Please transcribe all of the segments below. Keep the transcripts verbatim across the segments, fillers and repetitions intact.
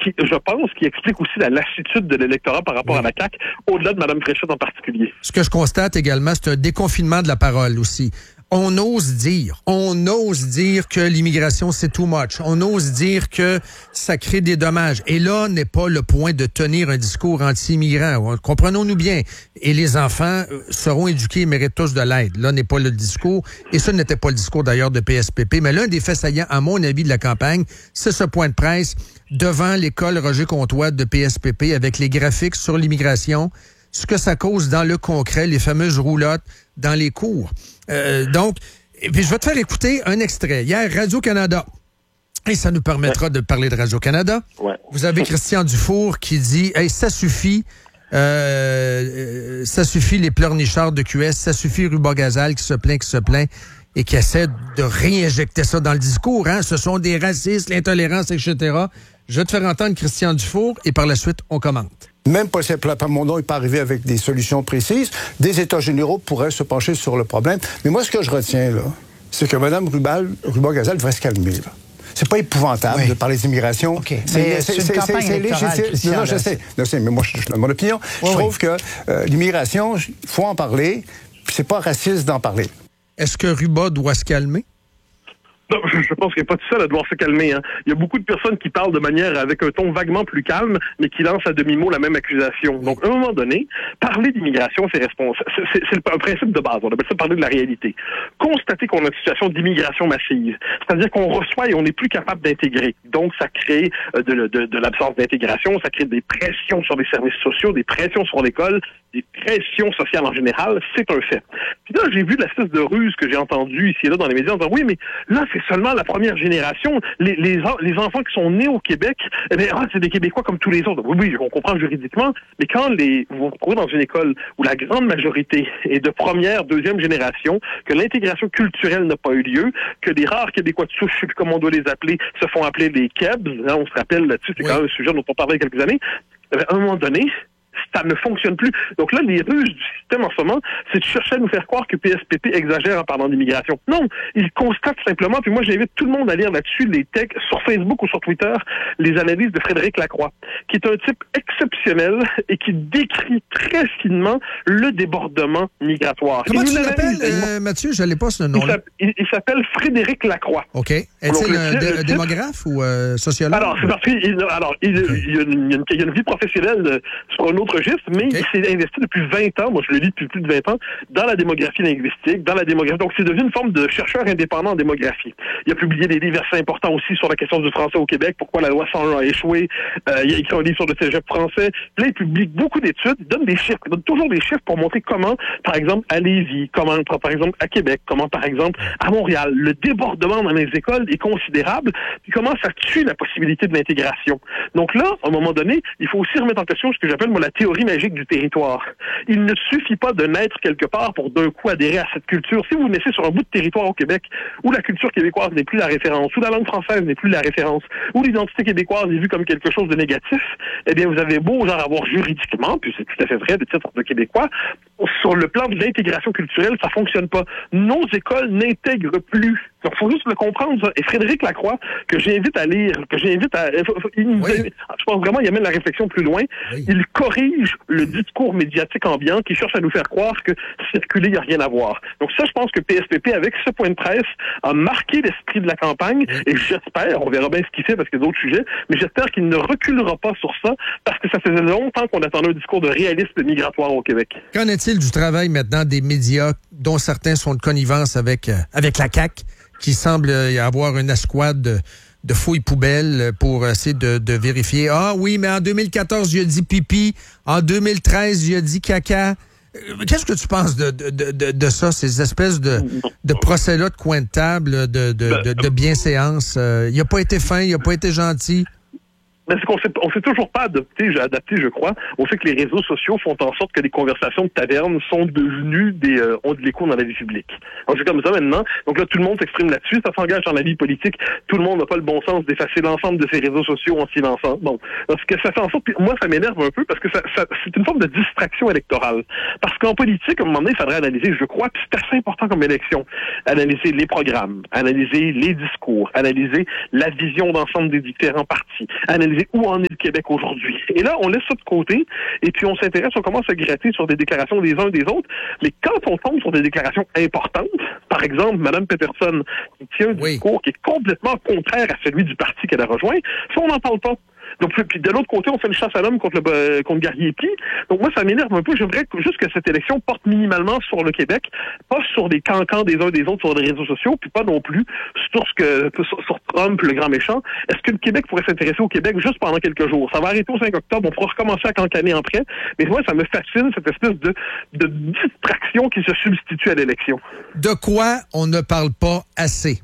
qui, je pense, qui explique aussi la lassitude de l'électorat par rapport oui. à la C A Q, au-delà de Mme Fréchette en particulier. Ce que je constate également, c'est un déconfinement de la parole aussi. On ose dire, on ose dire que l'immigration, c'est too much. On ose dire que ça crée des dommages. Et là n'est pas le point de tenir un discours anti-immigrant. Comprenons-nous bien. Et les enfants seront éduqués et méritent tous de l'aide. Là n'est pas le discours. Et ce n'était pas le discours d'ailleurs de P S P P. Mais l'un des faits saillants, à mon avis, de la campagne, c'est ce point de presse devant l'école Roger Comtois de P S P P avec les graphiques sur l'immigration, ce que ça cause dans le concret, les fameuses roulottes dans les cours. Euh, donc, et puis je vais te faire écouter un extrait. Hier, Radio-Canada, et ça nous permettra ouais. de parler de Radio-Canada. Ouais. Vous avez Christian Dufour qui dit « Hey, ça suffit, euh, ça suffit les pleurnichards de Q S, ça suffit Ruba Gazal qui se plaint, qui se plaint, et qui essaie de réinjecter ça dans le discours. Hein? Ce sont des racistes, l'intolérance, et cetera » Je vais te faire entendre Christian Dufour, et par la suite, on commente. Même pas par mon nom, il n'est pas arrivé avec des solutions précises. Des États généraux pourraient se pencher sur le problème. Mais moi, ce que je retiens, là, c'est que Mme Ruba-Gazal devrait se calmer, là. C'est pas épouvantable oui. de parler d'immigration. Okay. C'est, c'est, c'est une campagne c'est, électorale, c'est, non, non, je sais, je sais, mais moi, je, je donne mon opinion. Oui, je trouve oui. que euh, l'immigration, il faut en parler, puis c'est pas raciste d'en parler. Est-ce que Ruba doit se calmer? Non, je pense qu'il n'y a pas de seul à devoir se calmer. Hein. Il y a beaucoup de personnes qui parlent de manière avec un ton vaguement plus calme, mais qui lancent à demi-mot la même accusation. Donc, à un moment donné, parler d'immigration, c'est responsable. C'est, c'est, c'est un principe de base. On appelle ça parler de la réalité. Constater qu'on a une situation d'immigration massive, c'est-à-dire qu'on reçoit et on n'est plus capable d'intégrer. Donc, ça crée de, de, de l'absence d'intégration, ça crée des pressions sur les services sociaux, des pressions sur l'école, des pressions sociales en général. C'est un fait. Puis là, j'ai vu de l'espèce de ruse que j'ai entendue ici et là dans les médias en disant, oui, mais là, c'est seulement la première génération. Les, les, les enfants qui sont nés au Québec, eh bien, ah, c'est des Québécois comme tous les autres. Oui, oui, on comprend juridiquement, mais quand les, vous vous retrouvez dans une école où la grande majorité est de première, deuxième génération, que l'intégration culturelle n'a pas eu lieu, que les rares Québécois de souche, je sais plus comment on doit les appeler, se font appeler les Kebs, hein, on se rappelle là-dessus, c'est oui. quand même un sujet dont on parlait il y a quelques années, eh bien, à un moment donné, ça ne fonctionne plus. Donc là, les ruses du système en ce moment, c'est de chercher à nous faire croire que P S P P exagère en parlant d'immigration. Non, il constate simplement, puis moi j'invite tout le monde à lire là-dessus les textes sur Facebook ou sur Twitter, les analyses de Frédéric Lacroix, qui est un type exceptionnel et qui décrit très finement le débordement migratoire. Comment tu l'appelles, euh, Mathieu? Je n'allais pas ce nom-là. Il, il s'appelle Frédéric Lacroix. OK. Est-il un, un démographe ou euh, sociologue? Alors, c'est parce qu'il alors, il, okay. il, y a une, il y a une vie professionnelle sur un autre registre, mais okay. il s'est investi depuis vingt ans, moi je le lis depuis plus de vingt ans, dans la démographie linguistique, dans la démographie. Donc c'est devenu une forme de chercheur indépendant en démographie. Il a publié des livres assez importants aussi sur la question du français au Québec, pourquoi la loi cent un a échoué. Euh, il a écrit un livre sur le cégep français. Là, il publie beaucoup d'études, il donne des chiffres, il donne toujours des chiffres pour montrer comment, par exemple, à Lévis, comment, par exemple, à Québec, comment, par exemple, à Montréal, le débordement dans les écoles est considérable, puis comment ça tue la possibilité de l'intégration. Donc là, à un moment donné, il faut aussi remettre en question ce que j'appelle, moi, la théorie magique du territoire. Il ne suffit pas de naître quelque part pour d'un coup adhérer à cette culture. Si vous naissez sur un bout de territoire au Québec où la culture québécoise n'est plus la référence, où la langue française n'est plus la référence, où l'identité québécoise est vue comme quelque chose de négatif, eh bien, vous avez beau genre avoir juridiquement, puis c'est tout à fait vrai, des titres de Québécois, sur le plan de l'intégration culturelle, ça fonctionne pas. Nos écoles n'intègrent plus. Donc, il faut juste le comprendre, ça. Et Frédéric Lacroix, que j'invite à lire, que j'invite à... Il nous oui. invite, je pense vraiment qu'il amène la réflexion plus loin. Oui. Il corrige le discours médiatique ambiant qui cherche à nous faire croire que circuler, il n'y a rien à voir. Donc ça, je pense que P S P P, avec ce point de presse, a marqué l'esprit de la campagne. Oui. Et j'espère, on verra bien ce qu'il fait parce qu'il y a d'autres sujets, mais j'espère qu'il ne reculera pas sur ça parce que ça faisait longtemps qu'on attendait un discours de réalisme migratoire au Québec. Qu'en est-il du travail maintenant des médias dont certains sont de connivence avec, euh, avec la C A Q, qui semble y avoir une escouade de, de fouilles poubelles pour essayer de, de vérifier. Ah oui, mais en deux mille quatorze, il a dit pipi. En deux mille treize, il a dit caca. Qu'est-ce que tu penses de, de, de, de ça, ces espèces de, de procès-là de coin de table, de, de, de, de bienséance? Euh, il n'a pas été fin, il n'a pas été gentil. Mais c'est qu'on s'est, on s'est toujours pas adopté, adapté, je crois, au fait que les réseaux sociaux font en sorte que les conversations de taverne sont devenues des, euh, ont de l'écho dans la vie publique. Donc c'est comme ça maintenant. Donc là, tout le monde s'exprime là-dessus, ça s'engage dans la vie politique. Tout le monde n'a pas le bon sens d'effacer l'ensemble de ces réseaux sociaux en silençant. Bon. Parce que ça fait en sorte, puis moi, ça m'énerve un peu parce que ça, ça, c'est une forme de distraction électorale. Parce qu'en politique, à un moment donné, il faudrait analyser, je crois, puis c'est assez important comme élection, analyser les programmes, analyser les discours, analyser la vision d'ensemble des différents partis, analyser analyser où en est le Québec aujourd'hui. Et là, on laisse ça de côté, et puis on s'intéresse, on commence à gratter sur des déclarations des uns et des autres, mais quand on tombe sur des déclarations importantes, par exemple, Mme Peterson, qui tient un oui. discours qui est complètement contraire à celui du parti qu'elle a rejoint, ça, on n'en parle pas. Donc, puis de l'autre côté, on fait une chasse à l'homme contre le euh, contre Garrier-Py. Donc moi, ça m'énerve un peu. J'aimerais juste que cette élection porte minimalement sur le Québec, pas sur des cancans des uns des autres sur les réseaux sociaux, puis pas non plus sur ce que sur, sur Trump, le grand méchant. Est-ce que le Québec pourrait s'intéresser au Québec juste pendant quelques jours? Ça va arrêter au cinq octobre, on pourra recommencer à cancaner après. Mais moi, ça me fascine, cette espèce de, de distraction qui se substitue à l'élection. De quoi on ne parle pas assez?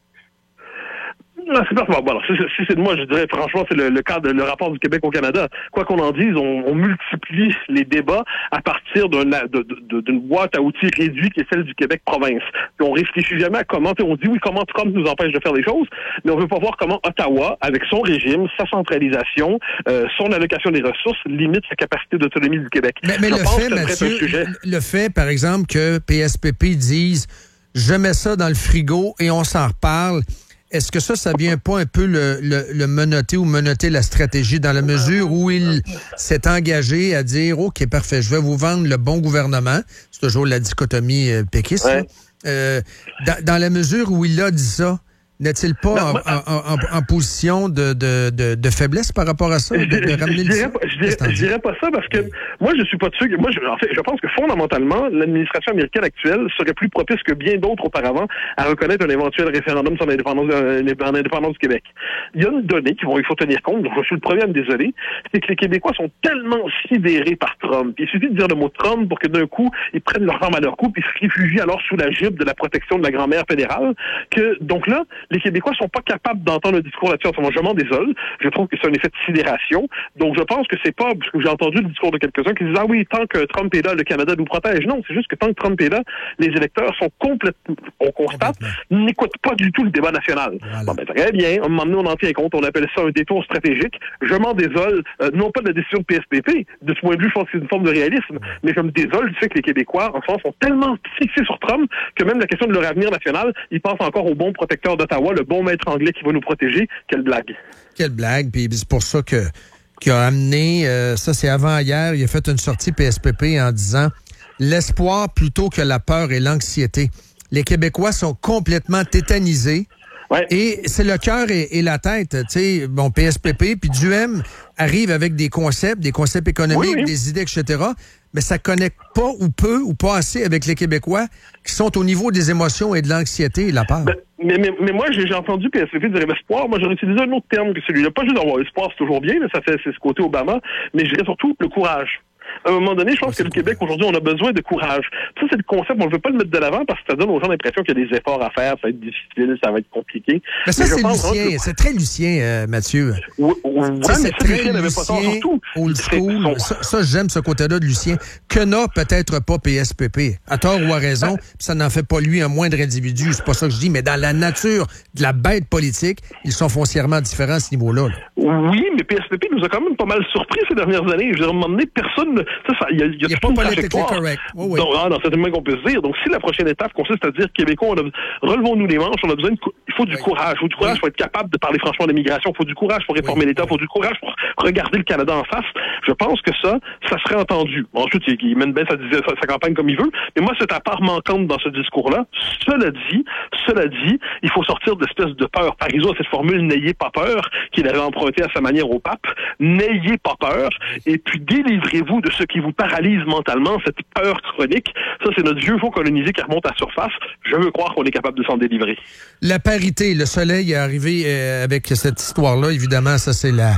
Non, c'est pas bon. Alors, si, si c'est de moi, je dirais franchement, c'est le, le cas de le rapport du Québec au Canada. Quoi qu'on en dise, on, on multiplie les débats à partir d'un, de, de, d'une boîte à outils réduite qui est celle du Québec province. Puis on réfléchit jamais à comment, on dit oui, comment Trump nous empêche de faire des choses, mais on veut pas voir comment Ottawa, avec son régime, sa centralisation, euh, son allocation des ressources, limite sa capacité d'autonomie du Québec. Mais, mais le fait, Mathieu, le fait, par exemple, que P S P P dise « je mets ça dans le frigo et on s'en reparle », est-ce que ça, ça vient pas un peu le, le, le menotter ou menotter la stratégie dans la mesure où il s'est engagé à dire « OK, parfait, je vais vous vendre le bon gouvernement ». C'est toujours la dichotomie euh, péquiste. Ouais. Euh, dans, dans la mesure où il a dit ça, n'est-il pas non, en, moi, en, en, en position de, de, de, de faiblesse par rapport à ça? De, de ramener je, dirais pas, je, dirais, je dirais pas ça parce que oui. moi, je suis pas sûr. Moi, je, en fait, je pense que fondamentalement, l'administration américaine actuelle serait plus propice que bien d'autres auparavant à reconnaître un éventuel référendum sur l'indépendance, euh, l'indépendance du Québec. Il y a une donnée qu'il faut tenir compte, donc je suis le premier à me désoler, c'est que les Québécois sont tellement sidérés par Trump. Il suffit de dire le mot Trump pour que d'un coup, ils prennent leurs armes à leur cou et se réfugient alors sous la jupe de la protection de la grand-mère fédérale, que, donc là, les Québécois sont pas capables d'entendre un discours là-dessus. En ce moment, je m'en désole. Je trouve que c'est un effet de sidération. Donc, je pense que c'est pas, parce que j'ai entendu le discours de quelques-uns qui disent, ah oui, tant que Trump est là, le Canada nous protège. Non, c'est juste que tant que Trump est là, les électeurs sont complètement, on constate, n'écoutent pas du tout le débat national. Voilà. Bon, ben, très bien. À un moment donné, on en tient compte. On appelle ça un détour stratégique. Je m'en désole, euh, non pas de la décision de P S P P. De ce point de vue, je pense que c'est une forme de réalisme. Mais je me désole du fait que les Québécois, en France, sont tellement fixés sur Trump que même la question de leur avenir national, ils pensent encore au bon protecteur d'Ottawa, le bon maître anglais qui va nous protéger. Quelle blague. Quelle blague. Puis c'est pour ça que qui a amené, euh, ça c'est avant-hier, il a fait une sortie P S P P en disant l'espoir plutôt que la peur et l'anxiété. Les Québécois sont complètement tétanisés. Ouais. Et c'est le cœur et, et la tête, tu sais, bon, P S P P, puis Duhem arrive avec des concepts, des concepts économiques, oui, oui. des idées, et cetera, mais ça connecte pas ou peu ou pas assez avec les Québécois qui sont au niveau des émotions et de l'anxiété et la peur. Ben, mais, mais, mais moi, j'ai, j'ai entendu P S P P dire l'espoir. Moi, j'aurais utilisé un autre terme que celui-là. Pas juste d'avoir espoir, c'est toujours bien, mais ça fait c'est ce côté Obama, mais je dirais surtout le courage. À un moment donné, je pense que le Québec, aujourd'hui, on a besoin de courage. Ça, c'est le concept, on ne veut pas le mettre de l'avant parce que ça donne aux gens l'impression qu'il y a des efforts à faire, ça va être difficile, ça va être compliqué. Mais ça, mais c'est Lucien, que... c'est très Lucien, euh, Mathieu. Oui, oui, ça, c'est mais très Lucien, n'avait pas tort, surtout. Old school. Son... Ça, ça, j'aime ce côté-là de Lucien, que n'a peut-être pas P S P P. À tort ou à raison, ah. ça n'en fait pas lui un moindre individu, c'est pas ça que je dis, mais dans la nature de la bête politique, ils sont foncièrement différents à ce niveau-là. Là. Oui, mais P S P P nous a quand même pas mal surpris ces dernières années. Je veux dire, à un moment donné, personne... Ça, ça, il y a, il y a, il y a pas politiquement correct. Oh, oui. Donc, ah, non, c'est tellement qu'on peut se dire. Donc, si la prochaine étape consiste à dire, Québécois, on a, relevons-nous les manches, on a besoin de, il faut du oui. courage. Il faut du courage oui. pour être capable de parler franchement d'immigration. Il faut du courage pour réformer oui. l'État. Il faut du courage pour regarder le Canada en face. Je pense que ça, ça serait entendu. Bon, ensuite, il, il mène bien sa, sa, sa campagne comme il veut. Mais moi, c'est à part manquante dans ce discours-là. Cela dit, cela dit, il faut sortir de l'espèce de peur. Parizeau a cette formule, n'ayez pas peur, qu'il avait empruntée à sa manière au pape. N'ayez pas peur. Et puis, délivrez-vous de ce qui vous paralyse mentalement, cette peur chronique. Ça, c'est notre vieux faux colonisé qui remonte à la surface. Je veux croire qu'on est capable de s'en délivrer. La parité, le soleil est arrivé euh, avec cette histoire-là. Évidemment, ça, c'est la...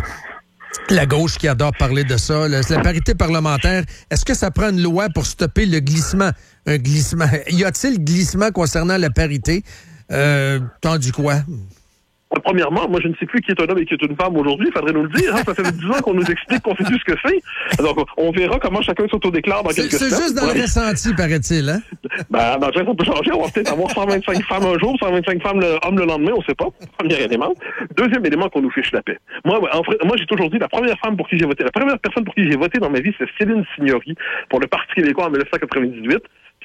La gauche qui adore parler de ça. La, la parité parlementaire, est-ce que ça prend une loi pour stopper le glissement? Un glissement. Y a-t-il glissement concernant la parité? Euh, t'en dis quoi? Premièrement, moi, je ne sais plus qui est un homme et qui est une femme aujourd'hui. Il faudrait nous le dire. Hein? Ça fait dix ans qu'on nous explique qu'on sait plus ce que c'est. Donc, on verra comment chacun s'autodéclare dans quelques semaines. C'est juste dans ouais. le ressenti, paraît-il. Hein? Ben, dans le ça peut changer. On va peut-être avoir cent vingt-cinq femmes un jour, cent vingt-cinq femmes le, hommes le lendemain. On ne sait pas. Premier élément. Deuxième élément, qu'on nous fiche la paix. Moi, en fait, moi, j'ai toujours dit la première femme pour qui j'ai voté, la première personne pour qui j'ai voté dans ma vie, c'est Céline Signori pour le Parti québécois en dix-neuf cent quatre-vingt-dix-huit.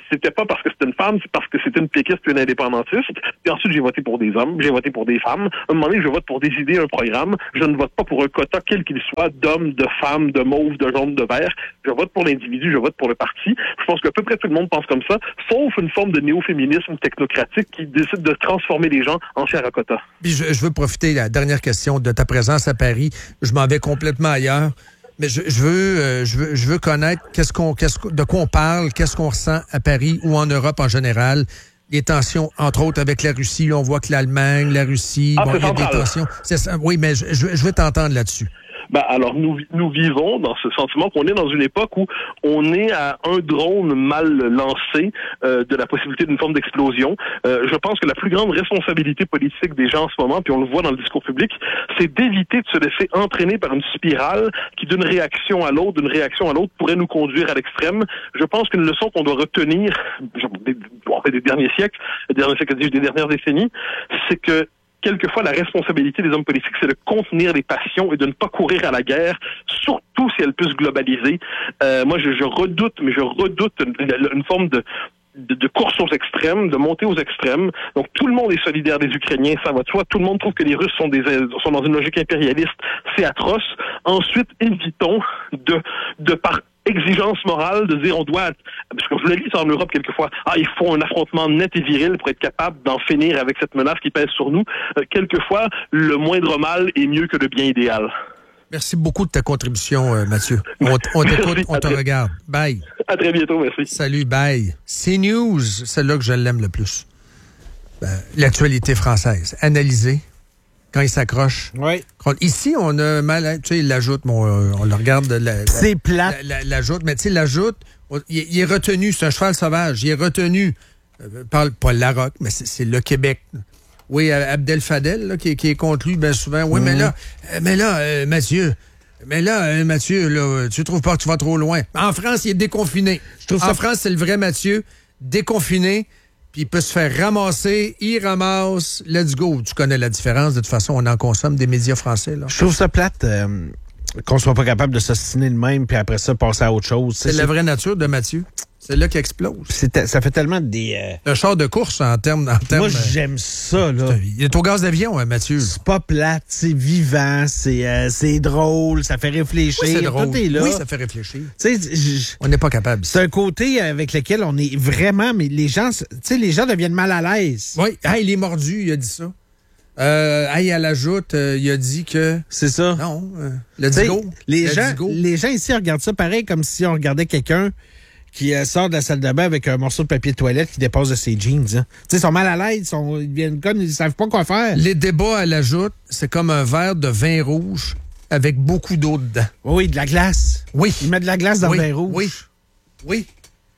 c'était pas parce que c'était une femme, c'est parce que c'était une péquiste puis une indépendantiste. Puis ensuite, j'ai voté pour des hommes, j'ai voté pour des femmes. À un moment donné, je vote pour des idées, un programme. Je ne vote pas pour un quota, quel qu'il soit, d'hommes, de femmes, de mauves, de jaunes, de verts. Je vote pour l'individu, je vote pour le parti. Je pense qu'à peu près tout le monde pense comme ça, sauf une forme de néo-féminisme technocratique qui décide de transformer les gens en chair à quota. Puis je, je veux profiter, la dernière question, de ta présence à Paris. Je m'en vais complètement ailleurs. Mais je, je veux, euh, je veux, je veux connaître qu'est-ce qu'on, qu'est-ce, de quoi on parle, qu'est-ce qu'on ressent à Paris ou en Europe en général. Les tensions, entre autres, avec la Russie. Là, on voit que l'Allemagne, la Russie, ah, bon, c'est il y a central. des tensions. C'est ça. Oui, mais je, je, je veux t'entendre là-dessus. Ben, alors, nous, nous vivons dans ce sentiment qu'on est dans une époque où on est à un drone mal lancé euh, de la possibilité d'une forme d'explosion. Euh, je pense que la plus grande responsabilité politique des gens en ce moment, puis on le voit dans le discours public, c'est d'éviter de se laisser entraîner par une spirale qui, d'une réaction à l'autre, d'une réaction à l'autre, pourrait nous conduire à l'extrême. Je pense qu'une leçon qu'on doit retenir des, en fait, des derniers siècles, des derniers siècles, des dernières décennies, c'est que quelquefois, la responsabilité des hommes politiques, c'est de contenir les passions et de ne pas courir à la guerre, surtout si elle peut se globaliser. Euh, moi, je, je redoute, mais je redoute une, une forme de, de, de course aux extrêmes, de montée aux extrêmes. Donc, tout le monde est solidaire des Ukrainiens, ça va de soi. Tout le monde trouve que les Russes sont, des, sont dans une logique impérialiste. C'est atroce. Ensuite, évitons de, de par exigence morale de dire on doit, parce que je le lis ça en Europe quelquefois, ah, il faut un affrontement net et viril pour être capable d'en finir avec cette menace qui pèse sur nous. Euh, quelquefois, le moindre mal est mieux que le bien idéal. Merci beaucoup de ta contribution, euh, Mathieu. On, on t'écoute, on te regarde. Bye. À très bientôt, merci. Salut, bye. CNews, celle-là que je l'aime le plus. Ben, l'actualité française. Analysée. Quand il s'accroche. Oui. Ici, on a mal. Tu sais, il l'ajoute, on, on le regarde. La, c'est plate. La, la, l'ajoute, mais tu sais, l'ajoute, on, il, il est retenu. C'est un cheval sauvage. Il est retenu euh, par Paul Larocque, mais c'est, c'est le Québec. Oui, Abdel Fadel, là, qui, qui est contre lui bien souvent. Oui, mmh. mais là, mais là, euh, Mathieu. Mais là, euh, Mathieu, là, tu trouves pas que tu vas trop loin? En France, il est déconfiné. Je trouve en ça... France, c'est le vrai Mathieu, déconfiné. Puis il peut se faire ramasser, il ramasse, let's go. Tu connais la différence, de toute façon, on en consomme des médias français. Là. Je trouve ça plate euh, qu'on soit pas capable de s'ostiner le même, puis après ça, passer à autre chose. C'est, c'est la vraie nature de Mathieu. C'est là qu'il explose. C'est, ça fait tellement des... Euh... Un char de course en termes... En termes Moi, j'aime ça, là. Il est au gaz d'avion, hein, Mathieu. C'est pas plate, c'est vivant, c'est, euh, c'est drôle, ça fait réfléchir. Oui, c'est drôle. Tout est là. Oui, ça fait réfléchir. J- on n'est pas capable. C'est un côté avec lequel on est vraiment... Mais les gens, tu sais, les gens deviennent mal à l'aise. Oui. Ah, il est mordu, il a dit ça. Euh, hey, à l'ajoute, euh, il a dit que... C'est ça. Non, euh, let's go. Les let's gens, go. Les gens ici regardent ça pareil comme si on regardait quelqu'un qui euh, sort de la salle de bain avec un morceau de papier de toilette qui dépasse de ses jeans. Hein. Tu sais, ils sont mal à l'aise, ils, sont, ils viennent comme, ils savent pas quoi faire. Les débats à l'ajoute, c'est comme un verre de vin rouge avec beaucoup d'eau dedans. Oui, de la glace. Oui. Ils mettent de la glace dans oui. le vin rouge. Oui. Oui.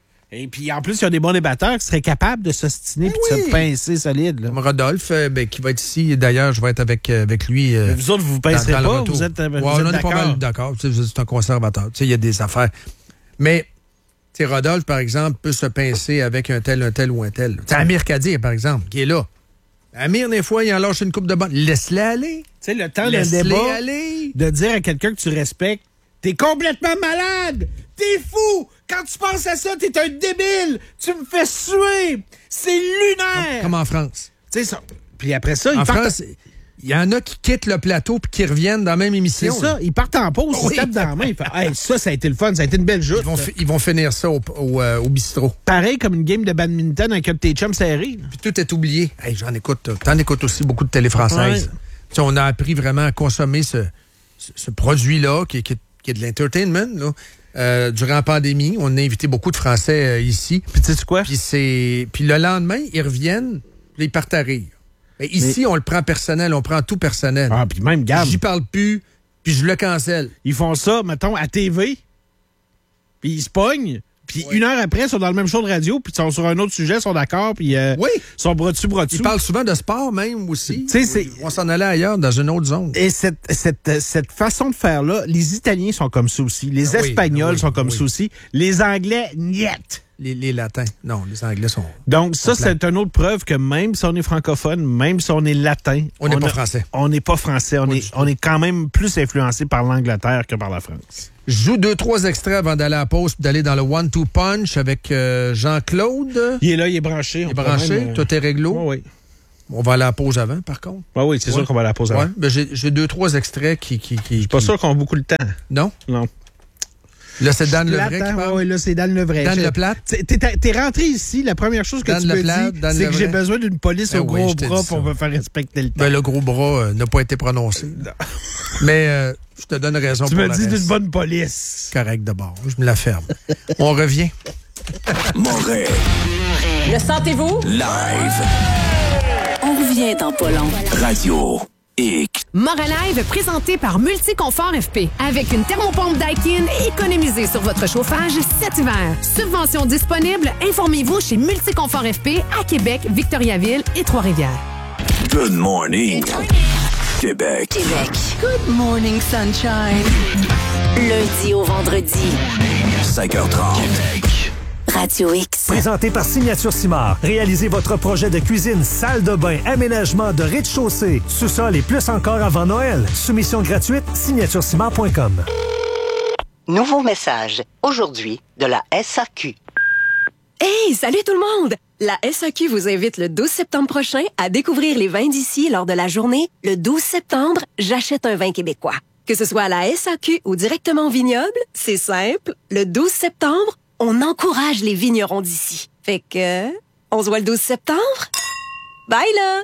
Et puis, en plus, il y a des bons débatteurs qui seraient capables de s'ostiner et oui. de se pincer solide. Là. Comme Rodolphe, euh, ben, qui va être ici. D'ailleurs, je vais être avec, euh, avec lui. Euh, vous autres, vous vous pincerez dans, dans pas? Vous êtes, euh, ouais, vous on êtes est d'accord? pas mal d'accord. Tu sais, c'est un conservateur. Tu sais, il y a des affaires. Mais... T'sais, Rodolphe, par exemple, peut se pincer avec un tel, un tel ou un tel. C'est Amir Kadir, par exemple, qui est là. Amir, des fois, il en lâche une coupe de bonne. Laisse-le aller. Tu sais, le temps d'un Laisse-les débat, aller. de dire à quelqu'un que tu respectes, t'es complètement malade, t'es fou, quand tu penses à ça, t'es un débile, tu me fais suer, c'est lunaire. Comme, comme en France. Tu sais ça. Puis après ça, en ils partent... France, il y en a qui quittent le plateau puis qui reviennent dans la même émission. C'est ça, là. Ils partent en pause, ils oui. se tapent dans la main. Ils font, hey, ça, ça a été le fun, ça a été une belle joute. Ils vont, fi- ils vont finir ça au, au, euh, au bistrot. Pareil comme une game de badminton avec un de tes chums serrés. Puis tout est oublié. Hey, j'en écoute, t'en écoutes aussi beaucoup de télé française. Ouais. On a appris vraiment à consommer ce, ce, ce produit-là qui, qui, qui est de l'entertainment. Là. Euh, durant la pandémie, on a invité beaucoup de Français euh, ici. Puis tu sais quoi? Puis, c'est... puis le lendemain, ils reviennent, puis ils partent à rire. Mais ici, mais... on le prend personnel, on prend tout personnel. Ah, puis même, garde. J'y parle plus, puis je le cancelle. Ils font ça, mettons, à T V, puis ils se pognent, puis oui. une heure après, ils sont dans le même show de radio, puis ils sont sur un autre sujet, ils sont d'accord, puis euh, oui. ils sont bras dessus, bras dessus. Ils parlent souvent de sport même aussi. Tu sais, c'est... On s'en allait ailleurs, dans une autre zone. Et cette, cette, cette façon de faire-là, les Italiens sont comme ça aussi, les ah, Espagnols oui, sont comme oui. ça aussi, les Anglais, niet. Les, les latins. Non, les anglais sont... Donc, ça, sont c'est une autre preuve que même si on est francophone, même si on est latin... On n'est pas a, français. On n'est pas français. On est, on est quand même plus influencé par l'Angleterre que par la France. Je joue deux, trois extraits avant d'aller à la pause et d'aller dans le one-two punch avec euh, Jean-Claude. Il est là, il est branché. Il est branché, même, euh... tout est réglo. Oui, oui. On va aller à la pause avant, par contre. Oui, oui, c'est ouais. sûr qu'on va à la pause avant. Ouais. Ben, j'ai, j'ai deux, trois extraits qui... qui, qui Je suis pas qui... sûr qu'on a beaucoup de temps. Non? Non. Là, c'est Dan Levray qui parle. Oui, là, c'est Dan Levray. Dan Leplate. T'es, t'es, t'es rentré ici, la première chose que Dan tu me Leplate, dis, Dan c'est Levray. que j'ai besoin d'une police ben au oui, gros bras pour ça. me faire respecter le temps. Ben, le gros bras euh, n'a pas été prononcé. Mais euh, je te donne raison tu pour me le dis reste. d'une bonne police. Correct d'abord. Je me la ferme. On revient. Montréal. Le sentez-vous? Live. On revient dans pas long. Radio X. Montréal Live présenté par Multiconfort F P. Avec une thermopompe Daikin, économisez sur votre chauffage cet hiver. Subvention disponible, informez-vous chez Multiconfort F P à Québec, Victoriaville et Trois-Rivières. Good morning. Québec. Québec. Good morning, sunshine. Lundi au vendredi. cinq heures trente. Québec. Radio X. Présenté par Signature Simard. Réalisez votre projet de cuisine, salle de bain, aménagement de rez-de-chaussée, sous-sol et plus encore avant Noël. Soumission gratuite, signature simard point com. Nouveau message. Aujourd'hui, de la S A Q. Hey, salut tout le monde! La S A Q vous invite le douze septembre prochain à découvrir les vins d'ici lors de la journée « Le douze septembre, j'achète un vin québécois ». Que ce soit à la S A Q ou directement au vignoble, c'est simple. Le douze septembre, on encourage les vignerons d'ici. Fait que, on se voit le douze septembre? Bye là!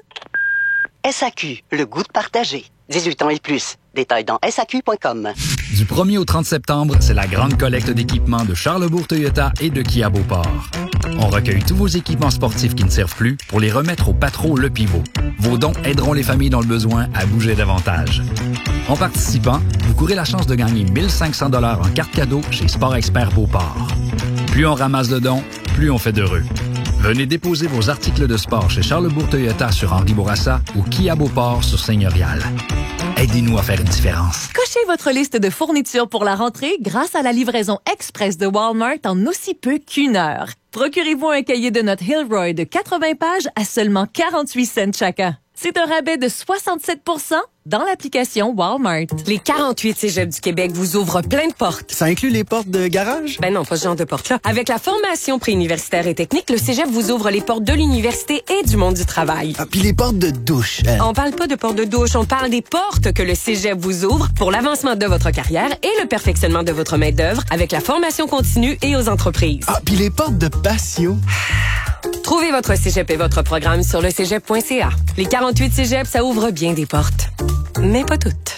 S A Q, le goût de partager. dix-huit ans et plus. Détails dans S A Q point com. Du premier au trente septembre, c'est la grande collecte d'équipements de Charlesbourg Toyota et de Kia Beauport. On recueille tous vos équipements sportifs qui ne servent plus pour les remettre au Patro Le Pivot. Vos dons aideront les familles dans le besoin à bouger davantage. En participant, vous courez la chance de gagner mille cinq cents dollars en carte cadeau chez Sport Expert Beauport. Plus on ramasse de dons, plus on fait d'heureux. Venez déposer vos articles de sport chez Charlesbourg Toyota sur Henri Bourassa ou Kia Beauport sur Seigneurial. Aidez-nous à faire une différence. Cochez votre liste de fournitures pour la rentrée grâce à la livraison express de Walmart en aussi peu qu'une heure. Procurez-vous un cahier de notes Hilroy de quatre-vingts pages à seulement quarante-huit cents chacun. C'est un rabais de soixante-sept pour cent dans l'application Walmart. Les quarante-huit cégeps du Québec vous ouvrent plein de portes. Ça inclut les portes de garage? Ben non, pas ce genre de portes-là. Avec la formation préuniversitaire et technique, le cégep vous ouvre les portes de l'université et du monde du travail. Ah, puis les portes de douche. Hein? On parle pas de portes de douche, on parle des portes que le cégep vous ouvre pour l'avancement de votre carrière et le perfectionnement de votre main-d'œuvre avec la formation continue et aux entreprises. Ah, puis les portes de patio. Trouvez votre cégep et votre programme sur le cégep point c a. Les quarante-huit cégeps, ça ouvre bien des portes. Mais pas toutes.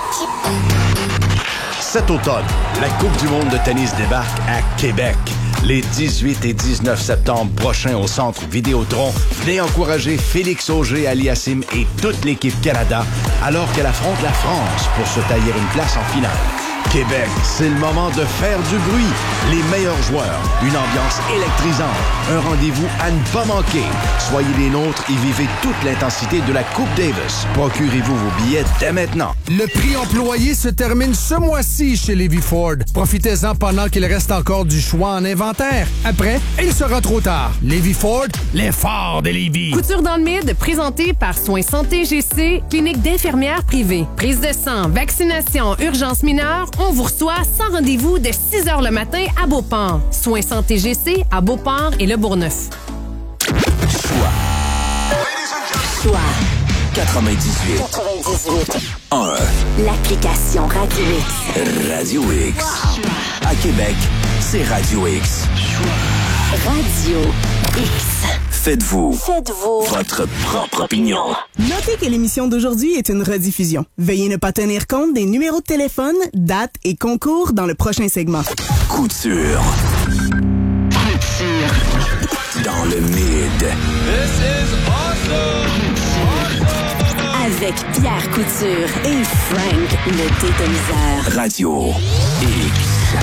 Cet automne, la Coupe du monde de tennis débarque à Québec. Les dix-huit et dix-neuf septembre prochains au Centre Vidéotron, venez encourager Félix Auger-Aliassime et toute l'équipe Canada alors qu'elle affronte la France pour se tailler une place en finale. Québec, c'est le moment de faire du bruit. Les meilleurs joueurs, une ambiance électrisante, un rendez-vous à ne pas manquer. Soyez les nôtres et vivez toute l'intensité de la Coupe Davis. Procurez-vous vos billets dès maintenant. Le prix employé se termine ce mois-ci chez Lévis Ford. Profitez-en pendant qu'il reste encore du choix en inventaire. Après, il sera trop tard. Lévis Ford, l'effort de Lévis. Couture dans le mid, présenté par Soins Santé G C, clinique d'infirmières privée. Prise de sang, vaccination, urgence mineure, on vous reçoit sans rendez-vous de six heures le matin à Beauport. Soins Santé G C à Beauport et Le Bourgneuf. Choix. Choix. quatre-vingt-dix-huit. quatre-vingt-dix-huit. un. L'application Radio X. Radio X. Wow. À Québec, c'est Radio X. Radio X. Faites-vous. Faites-vous. Votre propre opinion. Notez que l'émission d'aujourd'hui est une rediffusion. Veuillez ne pas tenir compte des numéros de téléphone, dates et concours dans le prochain segment. Couture. Couture. Dans le mid. This is awesome. Avec Pierre Couture et Frank le Détoniseur. Radio X.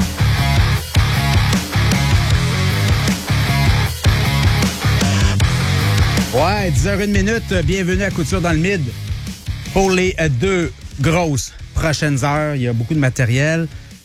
Ouais, dix heures une minute, bienvenue à Couture dans le Mid. Pour les deux grosses prochaines heures, il y a beaucoup de matériel.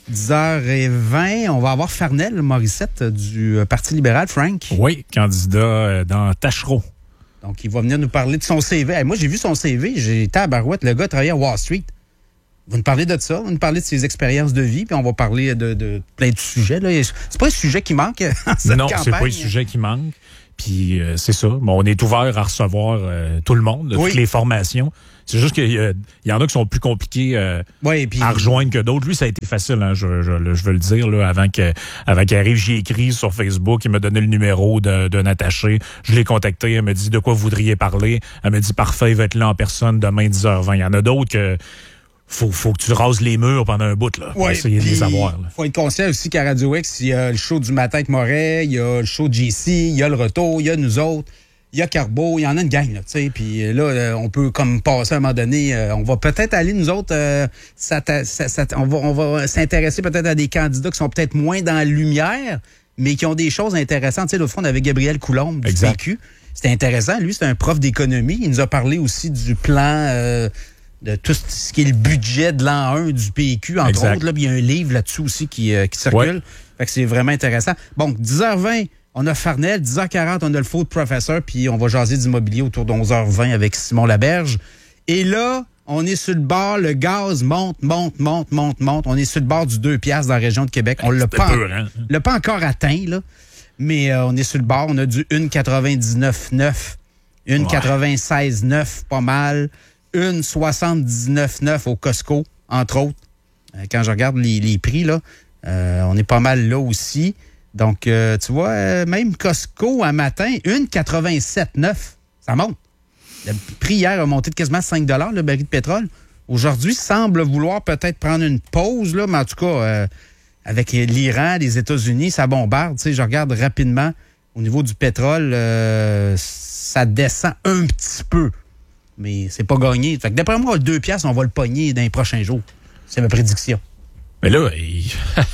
dix heures vingt, on va avoir Farnell Morissette du Parti libéral, Frank. Oui, candidat dans Tachereau. Donc, il va venir nous parler de son C V. Hey, moi, j'ai vu son C V, j'ai été à Barouette, le gars travaillait à Wall Street. Vous nous parlez de ça, vous nous parlez de ses expériences de vie, puis on va parler de, de plein de sujets. Là. C'est pas un sujet qui manque en cette non, campagne. Non, c'est pas un sujet qui manque. Puis euh, c'est ça. Bon, on est ouvert à recevoir euh, tout le monde, oui. toutes les formations. C'est juste qu'il y, y en a qui sont plus compliqués euh, oui, puis, à rejoindre que d'autres. Lui, ça a été facile, hein, je, je, je veux le dire. Là, avant que, avant qu'il arrive, j'ai écrit sur Facebook. Il m'a donné le numéro d'un attaché. Je l'ai contacté. Elle m'a dit de quoi vous voudriez parler. Elle m'a dit parfait, il va être là en personne demain dix heures vingt. Il y en a d'autres que... Faut, faut que tu rases les murs pendant un bout, là, pour ouais, essayer de les avoir. Il faut être conscient aussi qu'à Radio X, il y a le show du matin avec Moret, il y a le show de J C, il y a le retour, il y a nous autres, il y a Carbo, il y en a une gang, là, tu sais. Puis là, on peut comme passer à un moment donné, euh, on va peut-être aller, nous autres, euh, ça, ça, ça, on va, on va s'intéresser peut-être à des candidats qui sont peut-être moins dans la lumière, mais qui ont des choses intéressantes. Tu sais, l'autre fois, on avait Gabriel Coulombe du exact. P Q. C'était intéressant. Lui, c'est un prof d'économie. Il nous a parlé aussi du plan... Euh, de tout ce qui est le budget de l'an un du P Q, entre exact. autres. Là, il y a un livre là-dessus aussi qui, euh, qui circule. Ouais. Fait que c'est vraiment intéressant. Bon, dix heures vingt, on a Farnell. dix heures quarante, on a le Food Professor. Puis on va jaser d'immobilier autour de onze heures vingt avec Simon Laberge. Et là, on est sur le bord. Le gaz monte, monte, monte, monte, monte. On est sur le bord du deux piastres dans la région de Québec. On l'a pas, peur, hein? l'a pas encore atteint, là. Mais euh, on est sur le bord. On a du un quatre-vingt-dix-neuf neuf, un quatre-vingt-seize neuf, pas mal. un soixante-dix-neuf neuf au Costco, entre autres. Euh, quand je regarde les, les prix, là, euh, on est pas mal là aussi. Donc, euh, tu vois, euh, même Costco, un matin, un quatre-vingt-sept neuf, ça monte. Le prix hier a monté de quasiment cinq dollars le baril de pétrole. Aujourd'hui, semble vouloir peut-être prendre une pause, là, mais en tout cas, euh, avec l'Iran, les États-Unis, ça bombarde. Tu sais, je regarde rapidement au niveau du pétrole, euh, ça descend un petit peu. Mais c'est pas gagné. Fait que d'après moi, le deux piastres, on va le pogner dans les prochains jours. C'est ma prédiction. Mais là, il...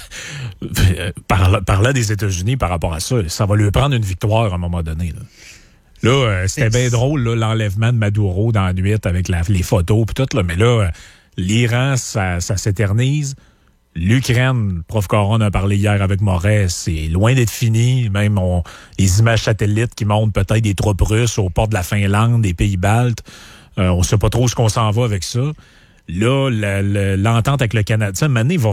parlant des États-Unis par rapport à ça, ça va lui prendre une victoire à un moment donné. Là, là euh, c'était bien drôle, l'enlèvement de Maduro dans la nuit avec la, les photos et tout. Là, mais là, l'Iran, ça, ça s'éternise. L'Ukraine, Prof Caron a parlé hier avec Moret, c'est loin d'être fini. Même on, les images satellites qui montrent peut-être des troupes russes au port de la Finlande, des pays baltes. Euh, on sait pas trop ce qu'on s'en va avec ça. Là, l'entente avec le Canada, tu sais, maintenant, il va...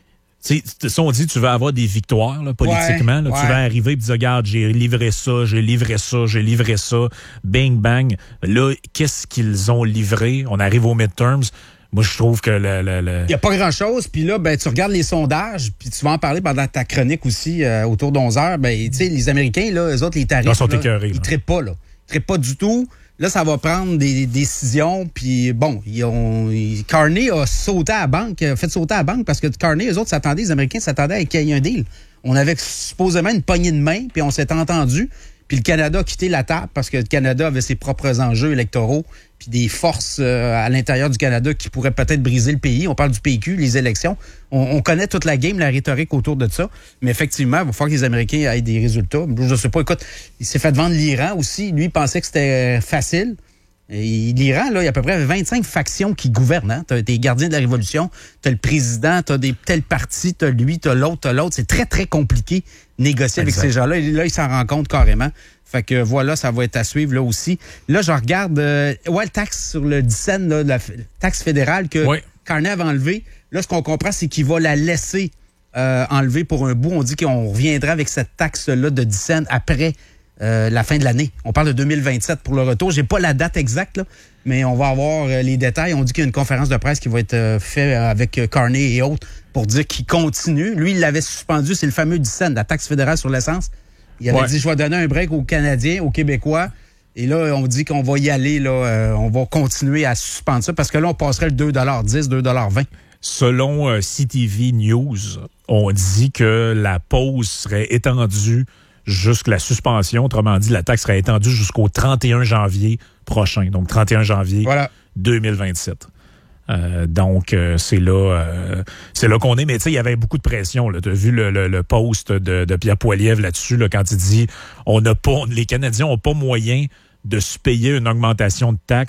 Tu sais, si on dit tu vas avoir des victoires là, politiquement, là, ouais. tu vas arriver et dire, regarde, j'ai livré ça, j'ai livré ça, j'ai livré ça, bing, bang. Là, qu'est-ce qu'ils ont livré? On arrive aux midterms. Moi, je trouve que le... le, le... Il n'y a pas grand-chose. Puis là, ben, tu regardes les sondages, puis tu vas en parler pendant ta chronique aussi, euh, autour d'onze heures. Ben, tu sais, les Américains, là, eux autres, les tarifs, là, sont là, écœurés, ils ne là. trippent pas, là. Ils trippent pas du tout. Là, ça va prendre des, des décisions. Puis bon, ils ont, ils, Carney a sauté à la banque, a fait sauter à la banque parce que Carney, eux autres s'attendaient, les Américains s'attendaient à qu'il y ait un deal. On avait supposément une poignée de main, puis on s'est entendu. Puis le Canada a quitté la table parce que le Canada avait ses propres enjeux électoraux, puis des forces euh, à l'intérieur du Canada qui pourraient peut-être briser le pays. On parle du P Q, les élections. On, on connaît toute la game, la rhétorique autour de ça. Mais effectivement, il va falloir que les Américains aient des résultats. Je ne sais pas, écoute, il s'est fait vendre l'Iran aussi. Lui, il pensait que c'était facile. L'Iran, là, il y a à peu près vingt-cinq factions qui gouvernent. Hein? Tu as des gardiens de la Révolution, tu as le président, tu as des tels partis, tu as lui, tu as l'autre, tu as l'autre. C'est très, très compliqué de négocier exact. Avec ces gens-là. Et là, ils s'en rendent compte carrément. Fait que voilà, ça va être à suivre là aussi. Là, je regarde, euh, ouais, le taxe sur le dix cents, là, la taxe fédérale que oui. Carney avait enlevée. Là, ce qu'on comprend, c'est qu'il va la laisser euh, enlever pour un bout. On dit qu'on reviendra avec cette taxe-là de dix cents après Euh, la fin de l'année. On parle de deux mille vingt-sept pour le retour. J'ai pas la date exacte, là, mais on va avoir euh, les détails. On dit qu'il y a une conférence de presse qui va être euh, faite avec euh, Carney et autres pour dire qu'il continue. Lui, il l'avait suspendu. C'est le fameux dix cents, la taxe fédérale sur l'essence. Il avait ouais. dit, je vais donner un break aux Canadiens, aux Québécois. Et là, on dit qu'on va y aller. Là, euh, on va continuer à suspendre ça parce que là, on passerait le deux dollars dix, deux dollars vingt. Selon euh, C T V News, on dit que la pause serait étendue jusqu'à la suspension, autrement dit, la taxe serait étendue jusqu'au trente et un janvier prochain. Donc, trente et un janvier voilà. deux mille vingt-sept. Euh, donc, euh, c'est là euh, c'est là qu'on est. Mais tu sais, il y avait beaucoup de pression. Tu as vu le, le, le post de, de Pierre Poilievre là-dessus, là, quand il dit on n'a pas, les Canadiens n'ont pas moyen de se payer une augmentation de taxes